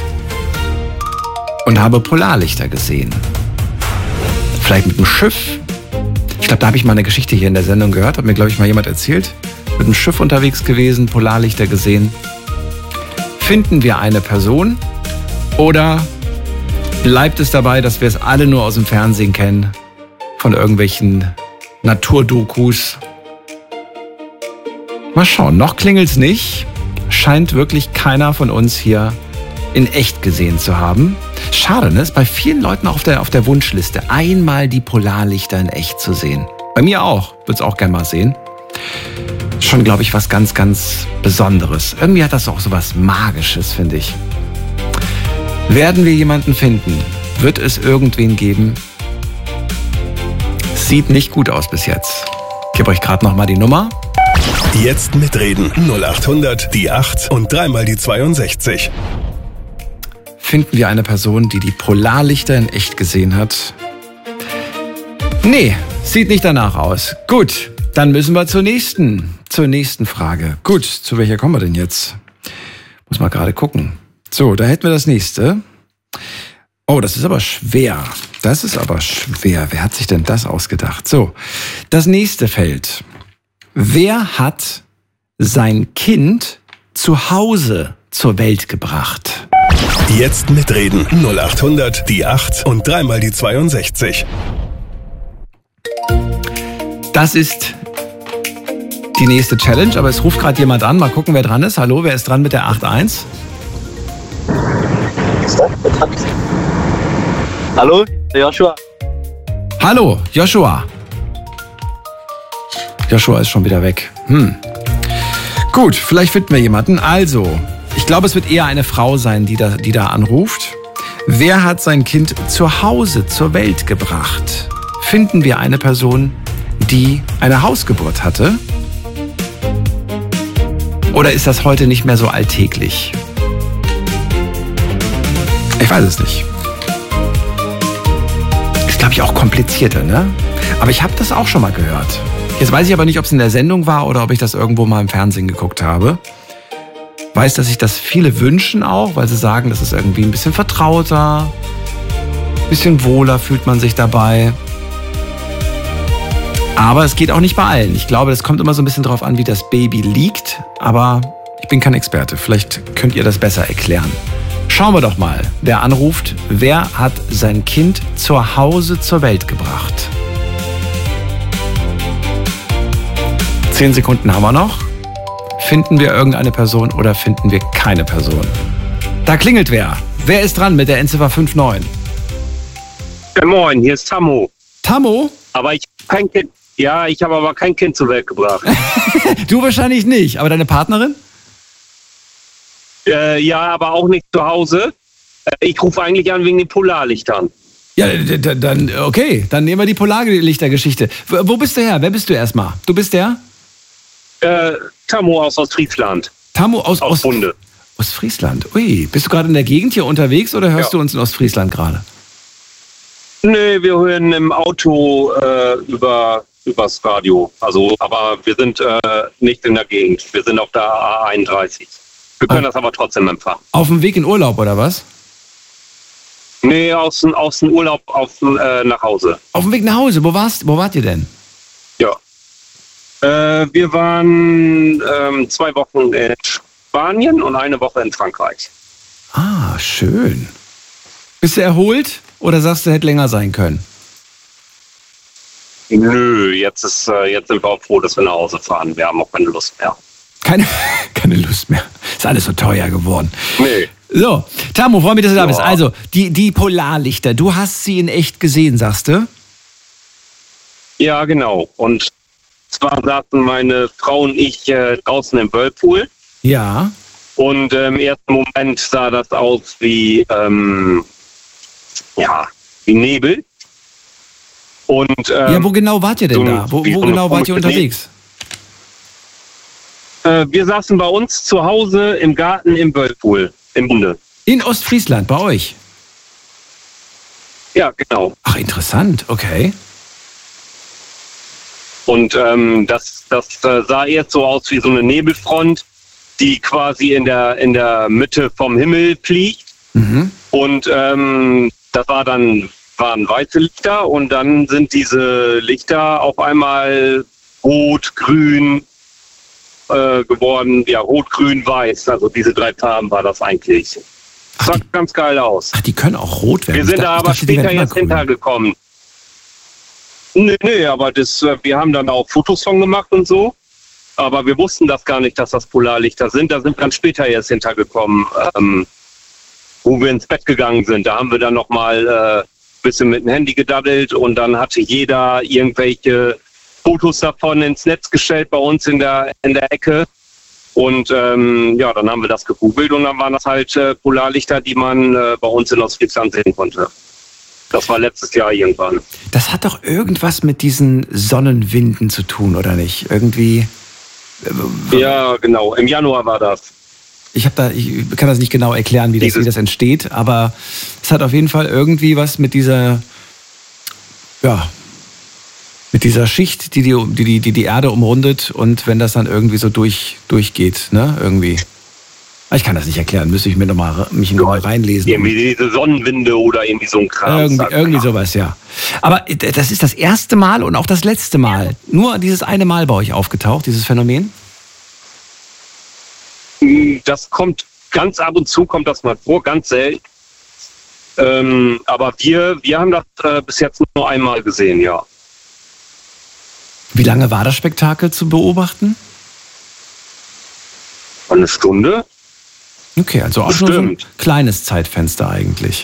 und habe Polarlichter gesehen. Vielleicht mit einem Schiff. Ich glaube, da habe ich mal eine Geschichte hier in der Sendung gehört. Hat mir, glaube ich, mal jemand erzählt. Mit einem Schiff unterwegs gewesen, Polarlichter gesehen. Finden wir eine Person oder bleibt es dabei, dass wir es alle nur aus dem Fernsehen kennen? Von irgendwelchen Naturdokus. Mal schauen, noch klingelt's nicht. Scheint wirklich keiner von uns hier in echt gesehen zu haben. Schade, ne? Ist bei vielen Leuten auch auf der, auf der Wunschliste, einmal die Polarlichter in echt zu sehen. Bei mir auch. Würde es auch gerne mal sehen. Schon, glaube ich, was ganz, ganz Besonderes. Irgendwie hat das auch so was Magisches, finde ich. Werden wir jemanden finden? Wird es irgendwen geben? Sieht nicht gut aus bis jetzt. Ich gebe euch gerade nochmal die Nummer. Jetzt mitreden. null acht hundert, die acht und dreimal die zweiundsechzig. Finden wir eine Person, die die Polarlichter in echt gesehen hat? Nee, sieht nicht danach aus. Gut, dann müssen wir zur nächsten, zur nächsten Frage. Gut, zu welcher kommen wir denn jetzt? Muss mal gerade gucken. So, da hätten wir das nächste. Oh, das ist aber schwer. Das ist aber schwer. Wer hat sich denn das ausgedacht? So, das nächste Feld. Wer hat sein Kind zu Hause zur Welt gebracht? Jetzt mitreden. null acht hundert, die acht und dreimal die zweiundsechzig. Das ist die nächste Challenge, aber es ruft gerade jemand an. Mal gucken, wer dran ist. Hallo, wer ist dran mit der acht eins? Hallo, Joshua. Hallo, Joshua. Joshua ist schon wieder weg. Hm. Gut, vielleicht finden wir jemanden. Also, ich glaube, es wird eher eine Frau sein, die da, die da anruft. Wer hat sein Kind zu Hause zur Welt gebracht? Finden wir eine Person, die eine Hausgeburt hatte? Oder ist das heute nicht mehr so alltäglich? Ich weiß es nicht. Ist, glaube ich, auch komplizierter, ne? Aber ich habe das auch schon mal gehört. Jetzt weiß ich aber nicht, ob es in der Sendung war oder ob ich das irgendwo mal im Fernsehen geguckt habe. Weiß, dass sich das viele wünschen auch, weil sie sagen, das ist irgendwie ein bisschen vertrauter, ein bisschen wohler fühlt man sich dabei. Aber es geht auch nicht bei allen. Ich glaube, das kommt immer so ein bisschen drauf an, wie das Baby liegt. Aber ich bin kein Experte. Vielleicht könnt ihr das besser erklären. Schauen wir doch mal, wer anruft. Wer hat sein Kind zu Hause zur Welt gebracht? Zehn Sekunden haben wir noch. Finden wir irgendeine Person oder finden wir keine Person? Da klingelt wer. Wer ist dran mit der Endziffer fünf neun? Ja, moin, hier ist Tammo. Tammo? Aber ich habe kein Kind. Ja, ich habe aber kein Kind zur Welt gebracht. Du wahrscheinlich nicht, aber deine Partnerin? Äh, ja, aber auch nicht zu Hause. Äh, ich rufe eigentlich an wegen den Polarlichtern. Ja, dann, okay, dann nehmen wir die Polarlichtergeschichte. Wo bist du her? Wer bist du erstmal? Du bist der? Äh, Tammo aus Ostfriesland. Tammo aus, aus Bunde. Ostfriesland. Ui, bist du gerade in der Gegend hier unterwegs oder hörst ja. du uns in Ostfriesland gerade? Nee, wir hören im Auto äh, über übers Radio. Also, aber wir sind äh, nicht in der Gegend. Wir sind auf der A einunddreißig. Wir können ah. das aber trotzdem empfangen. Auf dem Weg in Urlaub oder was? Nee, aus, aus dem Urlaub auf, äh, nach Hause. Auf dem Weg nach Hause? Wo warst, wo wart ihr denn? Ja. Äh, wir waren ähm, zwei Wochen in Spanien und eine Woche in Frankreich. Ah, schön. Bist du erholt oder sagst du, hätte länger sein können? Nö, jetzt, ist, äh, jetzt sind wir auch froh, dass wir nach Hause fahren. Wir haben auch keine Lust mehr. Keine, keine Lust mehr. Ist alles so teuer geworden. Nee. So, Tammo, freue mich, dass du da bist. Also, die, die Polarlichter, du hast sie in echt gesehen, sagst du? Ja, genau. Und zwar saßen meine Frau und ich äh, draußen im Whirlpool. Ja. Und äh, im ersten Moment sah das aus wie, ähm, ja, wie Nebel. Und, ähm, ja, wo genau wart ihr denn so, da? Wo, wo so genau wart ihr unterwegs? Äh, wir saßen bei uns zu Hause im Garten im Whirlpool. Im Bunde. In Ostfriesland, bei euch? Ja, genau. Ach, interessant, okay. Und ähm, das, das äh, sah erst so aus wie so eine Nebelfront, die quasi in der, in der Mitte vom Himmel fliegt. Mhm. Und ähm, das war dann, waren weiße Lichter und dann sind diese Lichter auf einmal rot, grün, geworden, ja, rot, grün, weiß. Also diese drei Farben war das eigentlich. Das sah ganz geil aus. Ach, die können auch rot werden. Wir sind da aber später jetzt hintergekommen. Nee, nee, aber das, wir haben dann auch Fotos von gemacht und so. Aber wir wussten das gar nicht, dass das Polarlichter sind. Da sind wir dann später erst hintergekommen, ähm, wo wir ins Bett gegangen sind. Da haben wir dann nochmal ein äh, bisschen mit dem Handy gedaddelt und dann hatte jeder irgendwelche Fotos davon ins Netz gestellt bei uns in der in der Ecke und ähm, ja, dann haben wir das gegoogelt und dann waren das halt äh, Polarlichter, die man äh, bei uns in Ostfriesland sehen konnte. Das war letztes Jahr irgendwann. Das hat doch irgendwas mit diesen Sonnenwinden zu tun, oder nicht? Irgendwie. Äh, ja, genau. Im Januar war das. Ich habe da, ich kann das nicht genau erklären, wie das, wie das entsteht, aber es hat auf jeden Fall irgendwie was mit dieser, ja. mit dieser Schicht, die die, die die die Erde umrundet und wenn das dann irgendwie so durch, durchgeht, ne, irgendwie. Ich kann das nicht erklären, müsste ich mir nochmal mich noch mal reinlesen. Irgendwie diese Sonnenwinde oder irgendwie so ein Kram. Irgendwie, irgendwie sowas, ja. Aber das ist das erste Mal und auch das letzte Mal. Nur dieses eine Mal bei euch aufgetaucht, dieses Phänomen? Das kommt ganz ab und zu, kommt das mal vor, ganz selten. Ähm, aber wir, wir haben das äh, bis jetzt nur einmal gesehen, ja. Wie lange war das Spektakel zu beobachten? Eine Stunde. Okay, also auch schon so ein kleines Zeitfenster eigentlich.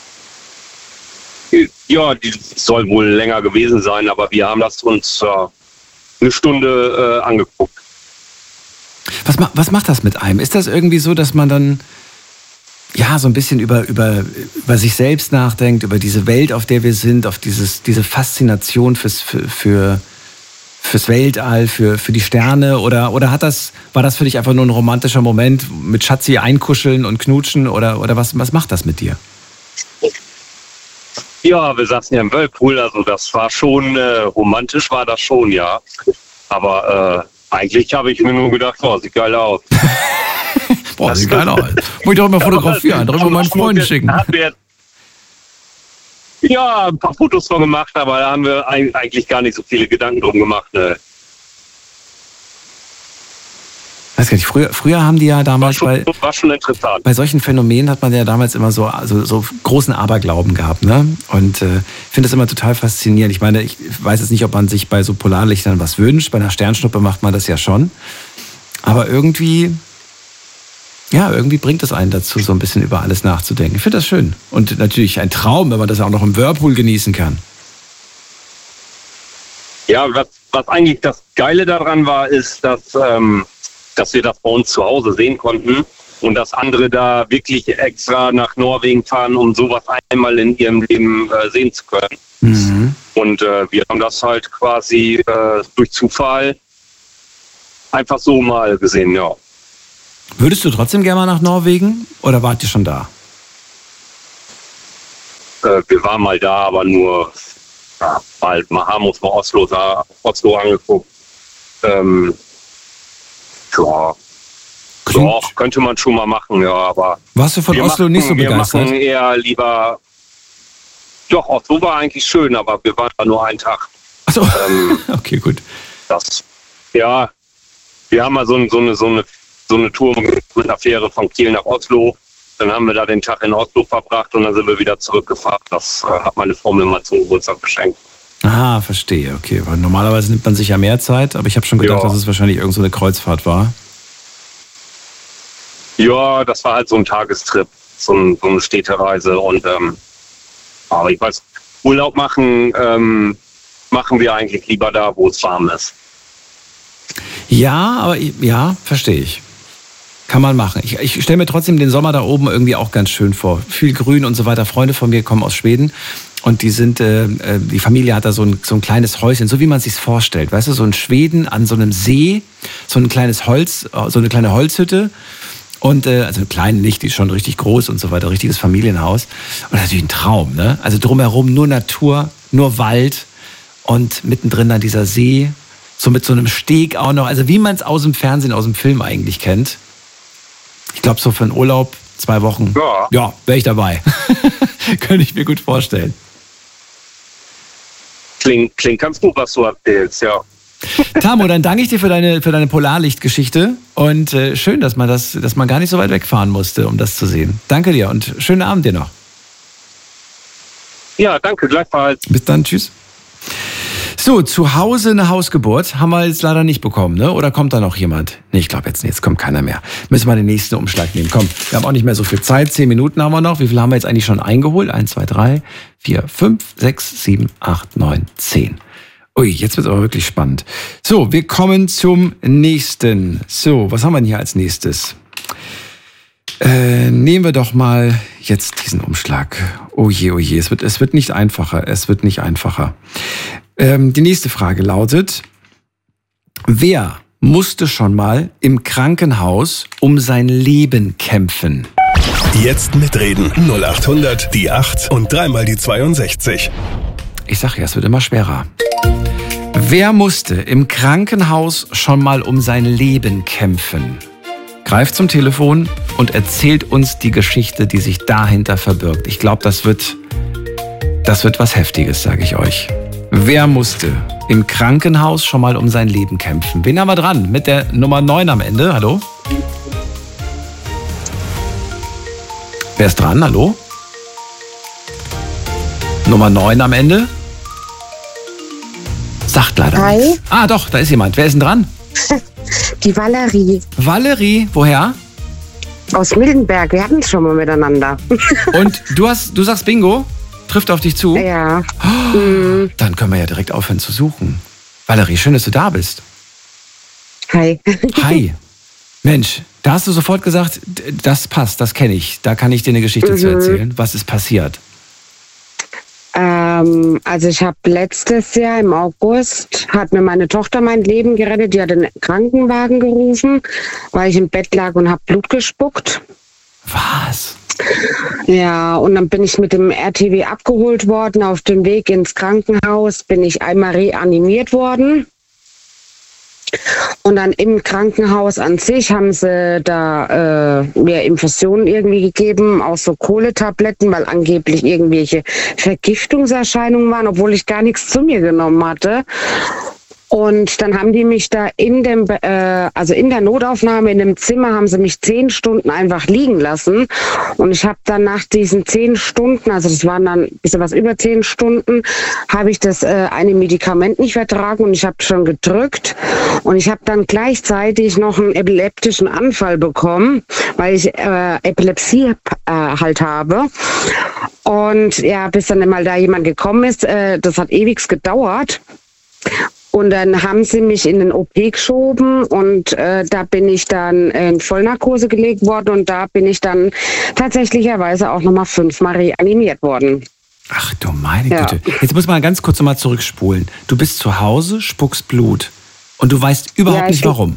Ja, die soll wohl länger gewesen sein, aber wir haben das uns äh, eine Stunde äh, angeguckt. Was, was macht das mit einem? Ist das irgendwie so, dass man dann ja so ein bisschen über, über, über sich selbst nachdenkt, über diese Welt, auf der wir sind, auf dieses, diese Faszination fürs, für, für fürs Weltall, für, für die Sterne oder, oder hat das, war das für dich einfach nur ein romantischer Moment mit Schatzi einkuscheln und knutschen oder, oder was, was macht das mit dir? Ja, wir saßen ja im Whirlpool, also das war schon, äh, romantisch war das schon, ja. Aber äh, eigentlich habe ich mir nur gedacht, boah, sieht geil aus. Boah, sieht geil aus. Muss ich doch mal fotografieren, doch mal meinen Freunden schicken. Ja, ein paar Fotos von gemacht, aber da haben wir eigentlich gar nicht so viele Gedanken drum gemacht. Ne. Weiß gar nicht, früher, früher haben die ja damals war schon, bei, war schon interessant. bei solchen Phänomenen hat man ja damals immer so, also so großen Aberglauben gehabt, ne? Und äh, finde das immer total faszinierend. Ich meine, ich weiß jetzt nicht, ob man sich bei so Polarlichtern was wünscht. Bei einer Sternschnuppe macht man das ja schon. Aber irgendwie, ja, irgendwie bringt es einen dazu, so ein bisschen über alles nachzudenken. Ich finde das schön. Und natürlich ein Traum, wenn man das auch noch im Whirlpool genießen kann. Ja, was, was eigentlich das Geile daran war, ist, dass, ähm, dass wir das bei uns zu Hause sehen konnten. Und dass andere da wirklich extra nach Norwegen fahren, um sowas einmal in ihrem Leben äh, sehen zu können. Mhm. Und äh, wir haben das halt quasi äh, durch Zufall einfach so mal gesehen, ja. Würdest du trotzdem gerne mal nach Norwegen oder wart ihr schon da? Äh, wir waren mal da, aber nur ja, bald. Wir haben uns mal Oslo, da, Oslo angeguckt. Ähm, ja. Doch, könnte man schon mal machen, ja, aber... Warst du von Oslo machen, nicht so begeistert? Wir machen eher lieber... Doch, Oslo war eigentlich schön, aber wir waren da nur einen Tag. Achso, ähm, okay, gut. Das, ja, wir haben mal so, so, eine, so, eine, so eine Tour mit einer Fähre von Kiel nach Oslo. Dann haben wir da den Tag in Oslo verbracht und dann sind wir wieder zurückgefahren. Das äh, hat meine Frau mir mal zum Geburtstag geschenkt. Ah, verstehe, okay. Weil normalerweise nimmt man sich ja mehr Zeit, aber ich habe schon gedacht, ja. dass es wahrscheinlich irgend so eine Kreuzfahrt war. Ja, das war halt so ein Tagestrip, so, ein, so eine Städtereise und ähm, aber ich weiß, Urlaub machen ähm, machen wir eigentlich lieber da, wo es warm ist. Ja, aber ja, verstehe ich. Kann man machen. Ich, ich stelle mir trotzdem den Sommer da oben irgendwie auch ganz schön vor. Viel Grün und so weiter. Freunde von mir kommen aus Schweden und die sind, äh, die Familie hat da so ein, so ein kleines Häuschen, so wie man es sich vorstellt. Weißt du, so in Schweden an so einem See, so ein kleines Holz, so eine kleine Holzhütte. Und äh, also eine kleine nicht, die ist schon richtig groß und so weiter, richtiges Familienhaus. Und natürlich ein Traum, ne? Also drumherum nur Natur, nur Wald und mittendrin dann dieser See, so mit so einem Steg auch noch. Also wie man es aus dem Fernsehen, aus dem Film eigentlich kennt. Ich glaube, so für einen Urlaub, zwei Wochen, ja, ja wäre ich dabei. Könnte ich mir gut vorstellen. Klingt, klingt ganz gut, was du erzählst, ja. Tamo, dann danke ich dir für deine, für deine Polarlichtgeschichte und äh, schön, dass man, das, dass man gar nicht so weit wegfahren musste, um das zu sehen. Danke dir und schönen Abend dir noch. Ja, danke, gleichfalls. Bis dann, tschüss. So, zu Hause eine Hausgeburt haben wir jetzt leider nicht bekommen, ne? Oder kommt da noch jemand? Nee, ich glaube jetzt nicht, jetzt kommt keiner mehr. Müssen wir den nächsten Umschlag nehmen. Komm, wir haben auch nicht mehr so viel Zeit, zehn Minuten haben wir noch. Wie viel haben wir jetzt eigentlich schon eingeholt? Eins, zwei, drei, vier, fünf, sechs, sieben, acht, neun, zehn. Ui, jetzt wird es aber wirklich spannend. So, wir kommen zum nächsten. So, was haben wir denn hier als nächstes? Äh, nehmen wir doch mal jetzt diesen Umschlag. Oh je, oh je, es wird, es wird nicht einfacher. Es wird nicht einfacher. Ähm, die nächste Frage lautet: Wer musste schon mal im Krankenhaus um sein Leben kämpfen? Jetzt mitreden. null acht hundert, die acht und dreimal die zweiundsechzig. Ich sag ja, es wird immer schwerer. Wer musste im Krankenhaus schon mal um sein Leben kämpfen? Greift zum Telefon und erzählt uns die Geschichte, die sich dahinter verbirgt. Ich glaube, das wird, das wird was Heftiges, sage ich euch. Wer musste im Krankenhaus schon mal um sein Leben kämpfen? Wen haben wir dran? Mit der Nummer neun am Ende. Hallo? Wer ist dran? Hallo? Nummer neun am Ende? Sagt leider Hi. nichts. Ah, doch, da ist jemand. Wer ist denn dran? Die Valerie. Valerie, woher? Aus Mildenberg. Wir hatten es schon mal miteinander. Und du hast, du sagst Bingo? Trifft auf dich zu? Ja. Oh, mhm. Dann können wir ja direkt aufhören zu suchen. Valerie, schön, dass du da bist. Hi. Hi. Mensch, da hast du sofort gesagt, das passt, das kenne ich. Da kann ich dir eine Geschichte mhm. zu erzählen. Was ist passiert? Ähm, also ich habe letztes Jahr im August, hat mir meine Tochter mein Leben gerettet. Die hat den Krankenwagen gerufen, weil ich im Bett lag und habe Blut gespuckt. Was? Ja, und dann bin ich mit dem R T W abgeholt worden. Auf dem Weg ins Krankenhaus bin ich einmal reanimiert worden. Und dann im Krankenhaus an sich haben sie da äh, mir Infusionen irgendwie gegeben, auch so Kohletabletten, weil angeblich irgendwelche Vergiftungserscheinungen waren, obwohl ich gar nichts zu mir genommen hatte. Und dann haben die mich da in dem, äh, also in der Notaufnahme in dem Zimmer haben sie mich zehn Stunden einfach liegen lassen. Und ich habe dann nach diesen zehn Stunden, also das waren dann ein bisschen was über zehn Stunden, habe ich das äh, eine Medikament nicht vertragen und ich habe schon gedrückt. Und ich habe dann gleichzeitig noch einen epileptischen Anfall bekommen, weil ich äh, Epilepsie äh, halt habe. Und ja, bis dann mal da jemand gekommen ist, äh, das hat ewig gedauert. Und dann haben sie mich in den O P geschoben und äh, da bin ich dann in Vollnarkose gelegt worden und da bin ich dann tatsächlicherweise auch nochmal fünfmal reanimiert worden. Ach du meine Ja. Güte. Jetzt muss man ganz kurz nochmal zurückspulen. Du bist zu Hause, spuckst Blut und du weißt überhaupt Ja, nicht ich- warum.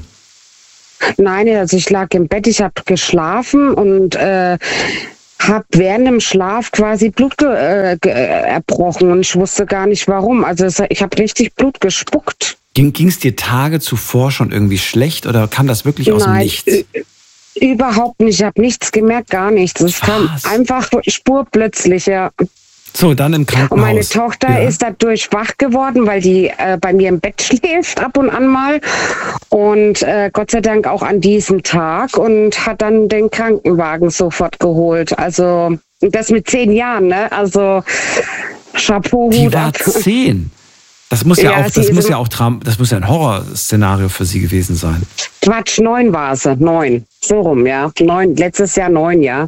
Nein, also ich lag im Bett, ich habe geschlafen und äh, habe während dem Schlaf quasi Blut ge äh, ge äh, erbrochen und ich wusste gar nicht warum. Also es, ich habe richtig Blut gespuckt. Ging es dir Tage zuvor schon irgendwie schlecht oder kam das wirklich aus dem Nein, Nichts? ü- Überhaupt nicht. Ich habe nichts gemerkt, gar nichts. Es kam Was? einfach spurplötzlich, ja. So, dann im Krankenhaus. Und meine Tochter Ja. ist dadurch wach geworden, weil die äh, bei mir im Bett schläft ab und an mal. Und äh, Gott sei Dank auch an diesem Tag und hat dann den Krankenwagen sofort geholt. Also das mit zehn Jahren, ne? Also Chapeau, Die Hut war ab. zehn. Das muss ja, Ja, auch, sie das ist muss im- ja auch Traum, das muss ja ein Horrorszenario für sie gewesen sein. Quatsch, neun war sie, neun. So rum, ja. Neun, letztes Jahr neun, ja.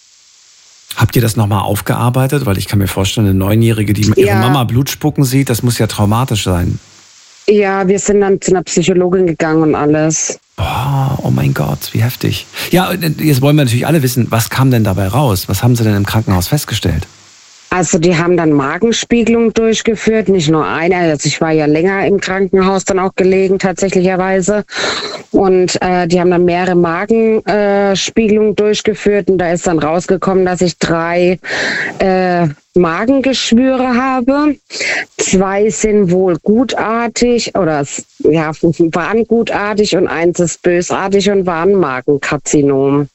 Habt ihr das nochmal aufgearbeitet? Weil ich kann mir vorstellen, eine Neunjährige, die ihre Ja. Mama Blut spucken sieht, das muss ja traumatisch sein. Ja, wir sind dann zu einer Psychologin gegangen und alles. Boah, oh mein Gott, wie heftig. Ja, und jetzt wollen wir natürlich alle wissen, was kam denn dabei raus? Was haben sie denn im Krankenhaus festgestellt? Also die haben dann Magenspiegelung durchgeführt, nicht nur eine. Also ich war ja länger im Krankenhaus dann auch gelegen, tatsächlicherweise. Und äh, die haben dann mehrere Magenspiegelungen durchgeführt. Und da ist dann rausgekommen, dass ich drei äh, Magengeschwüre habe. Zwei sind wohl gutartig oder s- ja, waren gutartig und eins ist bösartig und war ein Magenkarzinom.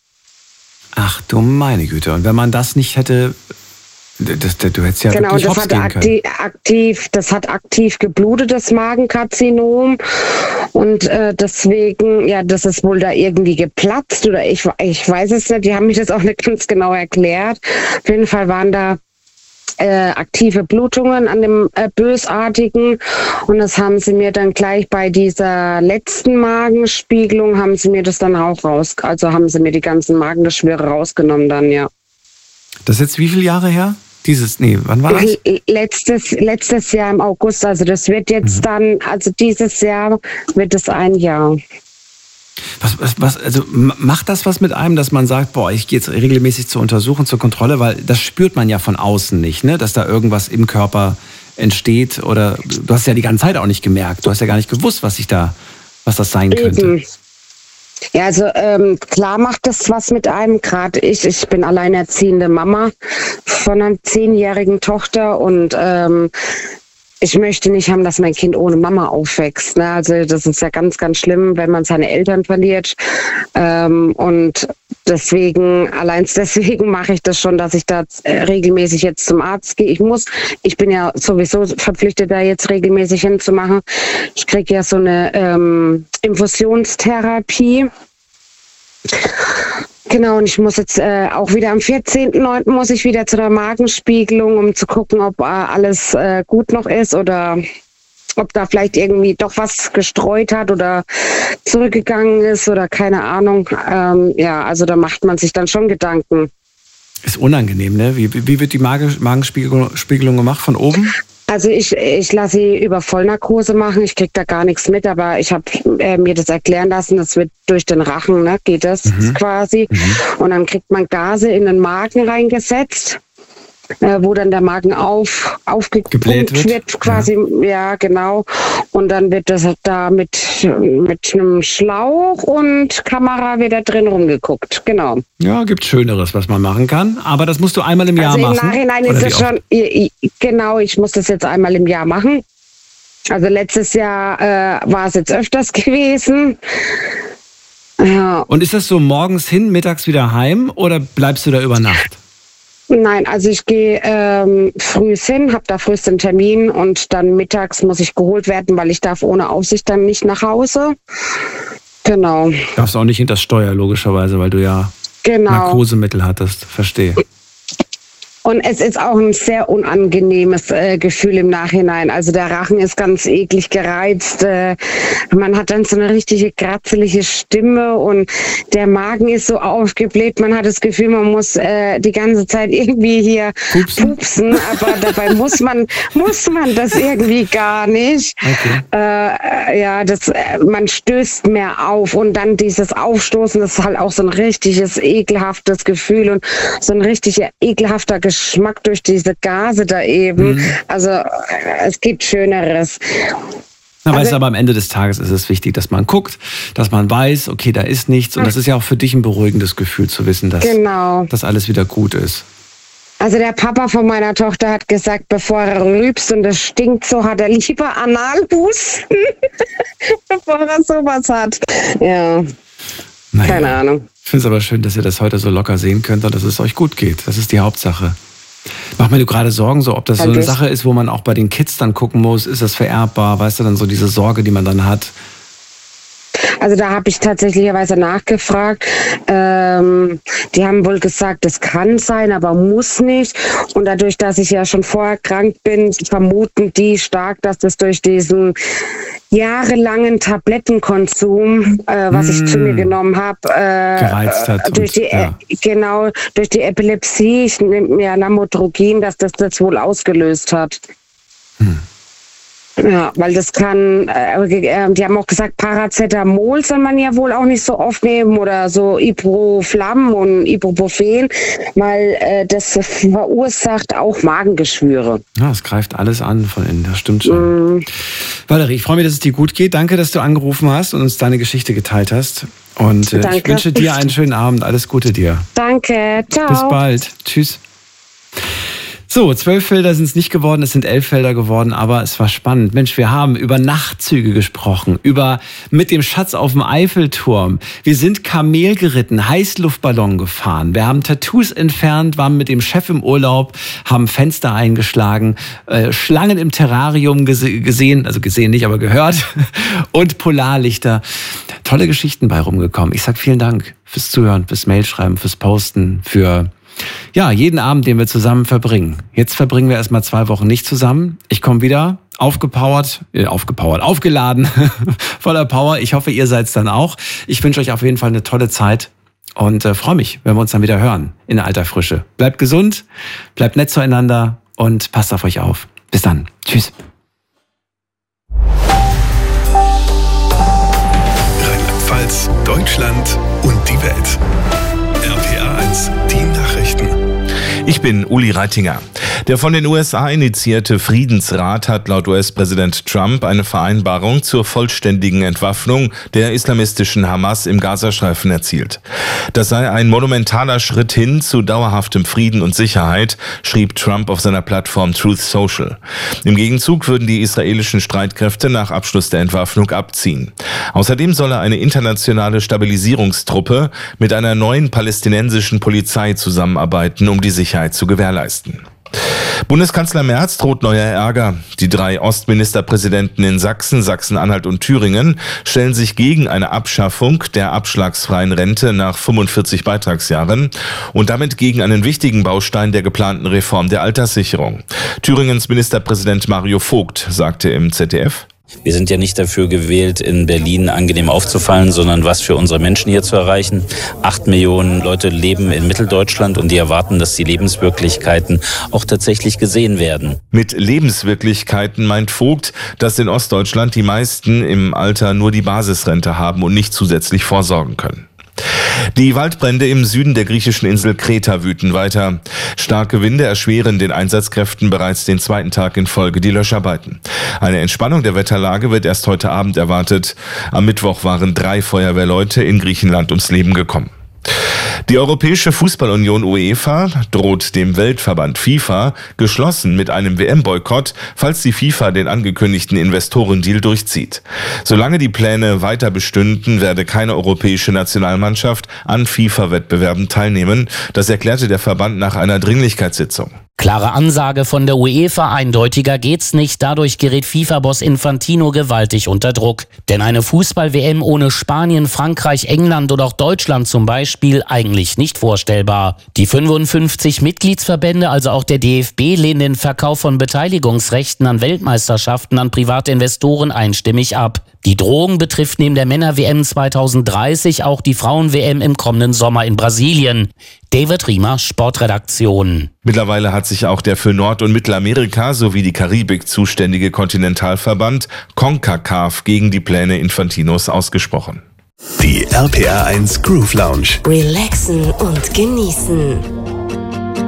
Ach du meine Güte. Und wenn man das nicht hätte, das, das, du hättest ja Genau, wirklich das hops hat, gehen können. aktiv, aktiv, das hat aktiv geblutet, das Magenkarzinom. Und äh, deswegen, ja, das ist wohl da irgendwie geplatzt oder ich, ich weiß es nicht. Die haben mich das auch nicht ganz genau erklärt. Auf jeden Fall waren da äh, aktive Blutungen an dem äh, Bösartigen. Und das haben sie mir dann gleich bei dieser letzten Magenspiegelung, haben sie mir das dann auch raus, also haben sie mir die ganzen Magengeschwüre rausgenommen dann, ja. Das ist jetzt wie viele Jahre her? Dieses, nee, wann war das? L- Letztes, letztes Jahr im August, also das wird jetzt dann, also dieses Jahr wird es ein Jahr. Was, was, was, also m- macht das was mit einem, dass man sagt, boah, ich gehe jetzt regelmäßig zur Untersuchung, zur Kontrolle, weil das spürt man ja von außen nicht, ne? Dass da irgendwas im Körper entsteht oder du hast ja die ganze Zeit auch nicht gemerkt, du hast ja gar nicht gewusst, was sich da, was das sein könnte. Eben. Ja, also ähm, klar macht das was mit einem, gerade ich. Ich bin alleinerziehende Mama von einer zehnjährigen Tochter und ähm, ich möchte nicht haben, dass mein Kind ohne Mama aufwächst. Ne? Also das ist ja ganz, ganz schlimm, wenn man seine Eltern verliert. Ähm, und deswegen, allein deswegen mache ich das schon, dass ich da äh, regelmäßig jetzt zum Arzt gehe. Ich muss, ich bin ja sowieso verpflichtet, da jetzt regelmäßig hinzumachen. Ich kriege ja so eine ähm, Infusionstherapie. Genau, und ich muss jetzt äh, auch wieder am vierzehnten neunten muss ich wieder zu der Magenspiegelung, um zu gucken, ob äh, alles äh, gut noch ist oder ob da vielleicht irgendwie doch was gestreut hat oder zurückgegangen ist oder keine Ahnung. Ähm, ja, also da macht man sich dann schon Gedanken. Ist unangenehm, ne? Wie, wie wird die Magen- Magenspiegelung Spiegelung gemacht? Von oben? Also ich, ich lasse sie über Vollnarkose machen, ich krieg da gar nichts mit, aber ich habe äh, mir das erklären lassen, das wird durch den Rachen, ne, geht das Mhm. quasi. Mhm. Und dann kriegt man Gase in den Magen reingesetzt, äh, wo dann der Magen auf, aufgepumpt Gebläht wird. wird, quasi, ja. genau. Und dann wird das da mit, mit einem Schlauch und Kamera wieder drin rumgeguckt, genau. Ja, gibt Schöneres, was man machen kann. Aber das musst du einmal im Jahr Also im machen. Nachhinein Oder ist wie es oft? schon, i- i- genau, ich muss das jetzt einmal im Jahr machen. Also letztes Jahr äh, war es jetzt öfters gewesen. Ja, Und ist das so morgens hin, mittags wieder heim oder bleibst du da über Nacht? nein, also ich gehe ähm, früh hin, habe da frühest einen Termin und dann mittags muss ich geholt werden, weil ich darf ohne Aufsicht dann nicht nach Hause. Genau, Darfst auch nicht hinter das Steuer, logischerweise, weil du ja genau. Narkosemittel hattest. Verstehe. Und es ist auch ein sehr unangenehmes äh, Gefühl im Nachhinein. Also der Rachen ist ganz eklig gereizt. Äh, man hat dann so eine richtige kratzelige Stimme und der Magen ist so aufgebläht. Man hat das Gefühl, man muss äh, die ganze Zeit irgendwie hier pupsen, pupsen aber dabei muss man muss man das irgendwie gar nicht. Okay. Äh, ja, das äh, man stößt mehr auf und dann dieses Aufstoßen, das ist halt auch so ein richtiges ekelhaftes Gefühl und so ein richtiger ekelhafter Geschmack durch diese Gase da eben. Mhm. Also äh, es gibt Schöneres. Aber, also, aber am Ende des Tages ist es wichtig, dass man guckt, dass man weiß, okay, da ist nichts. Und das ist ja auch für dich ein beruhigendes Gefühl zu wissen, dass, genau. dass alles wieder gut ist. Also der Papa von meiner Tochter hat gesagt, bevor er rülpst und es stinkt so, hat er lieber Analhusten, bevor er sowas hat. Ja, naja. Keine Ahnung. Ich finde es aber schön, dass ihr das heute so locker sehen könnt und dass es euch gut geht. Das ist die Hauptsache. Mach mir du gerade Sorgen, so ob das so eine Sache ist, wo man auch bei den Kids dann gucken muss, ist das vererbbar, weißt du, dann so diese Sorge, die man dann hat. Also da habe ich tatsächlicherweise nachgefragt. Ähm, die haben wohl gesagt, das kann sein, aber muss nicht. Und dadurch, dass ich ja schon vorher krank bin, vermuten die stark, dass das durch diesen jahrelangen Tablettenkonsum, äh, was mm. ich zu mir genommen habe, äh, gereizt hat. Durch die, ja. äh, genau, durch die Epilepsie, ich nehme mir Lamotrigin, dass das das wohl ausgelöst hat. Hm. Ja, weil das kann, äh, die haben auch gesagt, Paracetamol soll man ja wohl auch nicht so oft nehmen oder so Ibuprofen und Ibuprofen, weil äh, das verursacht auch Magengeschwüre. Ja, es greift alles an von innen, das stimmt schon. Mm. Valerie, ich freue mich, dass es dir gut geht. Danke, dass du angerufen hast und uns deine Geschichte geteilt hast. Und äh, ich wünsche dir einen schönen Abend. Alles Gute dir. Danke, ciao. Bis bald. Tschüss. So, zwölf Felder sind es nicht geworden, es sind elf Felder geworden, aber es war spannend. Mensch, wir haben über Nachtzüge gesprochen, über mit dem Schatz auf dem Eiffelturm. Wir sind Kamel geritten, Heißluftballon gefahren. Wir haben Tattoos entfernt, waren mit dem Chef im Urlaub, haben Fenster eingeschlagen, äh, Schlangen im Terrarium gese- gesehen, also gesehen nicht, aber gehört und Polarlichter. Tolle Geschichten bei rumgekommen. Ich sag vielen Dank fürs Zuhören, fürs Mailschreiben, fürs Posten, für ja, jeden Abend, den wir zusammen verbringen. Jetzt verbringen wir erstmal zwei Wochen nicht zusammen. Ich komme wieder, aufgepowert, äh, aufgepowert, aufgeladen, voller Power. Ich hoffe, ihr seid's dann auch. Ich wünsche euch auf jeden Fall eine tolle Zeit und äh, freue mich, wenn wir uns dann wieder hören in alter Frische. Bleibt gesund, bleibt nett zueinander und passt auf euch auf. Bis dann. Tschüss. Rheinland-Pfalz, Deutschland und die Welt. R P A eins, die Nachrichten. Ich bin Uli Reitinger. Der von den U S A initiierte Friedensrat hat laut U S-Präsident Trump eine Vereinbarung zur vollständigen Entwaffnung der islamistischen Hamas im Gazastreifen erzielt. Das sei ein monumentaler Schritt hin zu dauerhaftem Frieden und Sicherheit, schrieb Trump auf seiner Plattform Truth Social. Im Gegenzug würden die israelischen Streitkräfte nach Abschluss der Entwaffnung abziehen. Außerdem solle eine internationale Stabilisierungstruppe mit einer neuen palästinensischen Polizei zusammenarbeiten, um die Sicherheit zu gewährleisten. Bundeskanzler Merz droht neuer Ärger. Die drei Ostministerpräsidenten in Sachsen, Sachsen-Anhalt und Thüringen stellen sich gegen eine Abschaffung der abschlagsfreien Rente nach fünfundvierzig Beitragsjahren und damit gegen einen wichtigen Baustein der geplanten Reform der Alterssicherung. Thüringens Ministerpräsident Mario Vogt sagte im Z D F: Wir sind ja nicht dafür gewählt, in Berlin angenehm aufzufallen, sondern was für unsere Menschen hier zu erreichen. Acht Millionen Leute leben in Mitteldeutschland und die erwarten, dass die Lebenswirklichkeiten auch tatsächlich gesehen werden. Mit Lebenswirklichkeiten meint Vogt, dass in Ostdeutschland die meisten im Alter nur die Basisrente haben und nicht zusätzlich vorsorgen können. Die Waldbrände im Süden der griechischen Insel Kreta wüten weiter. Starke Winde erschweren den Einsatzkräften bereits den zweiten Tag in Folge die Löscharbeiten. Eine Entspannung der Wetterlage wird erst heute Abend erwartet. Am Mittwoch waren drei Feuerwehrleute in Griechenland ums Leben gekommen. Die Europäische Fußballunion UEFA droht dem Weltverband FIFA geschlossen mit einem W M-Boykott, falls die FIFA den angekündigten Investorendeal durchzieht. Solange die Pläne weiter bestünden, werde keine europäische Nationalmannschaft an FIFA-Wettbewerben teilnehmen. Das erklärte der Verband nach einer Dringlichkeitssitzung. Klare Ansage von der UEFA, eindeutiger geht's nicht. Dadurch gerät FIFA-Boss Infantino gewaltig unter Druck. Denn eine Fußball-W M ohne Spanien, Frankreich, England oder auch Deutschland zum Beispiel eigentlich nicht vorstellbar. Die fünfundfünfzig Mitgliedsverbände, also auch der D F B, lehnen den Verkauf von Beteiligungsrechten an Weltmeisterschaften an private Investoren einstimmig ab. Die Drohung betrifft neben der Männer-W M zweitausenddreißig auch die Frauen-W M im kommenden Sommer in Brasilien. David Riemer, Sportredaktion. Mittlerweile hat sich auch der für Nord- und Mittelamerika sowie die Karibik zuständige Kontinentalverband CONCACAF gegen die Pläne Infantinos ausgesprochen. Die R P R eins Groove Lounge. Relaxen und genießen.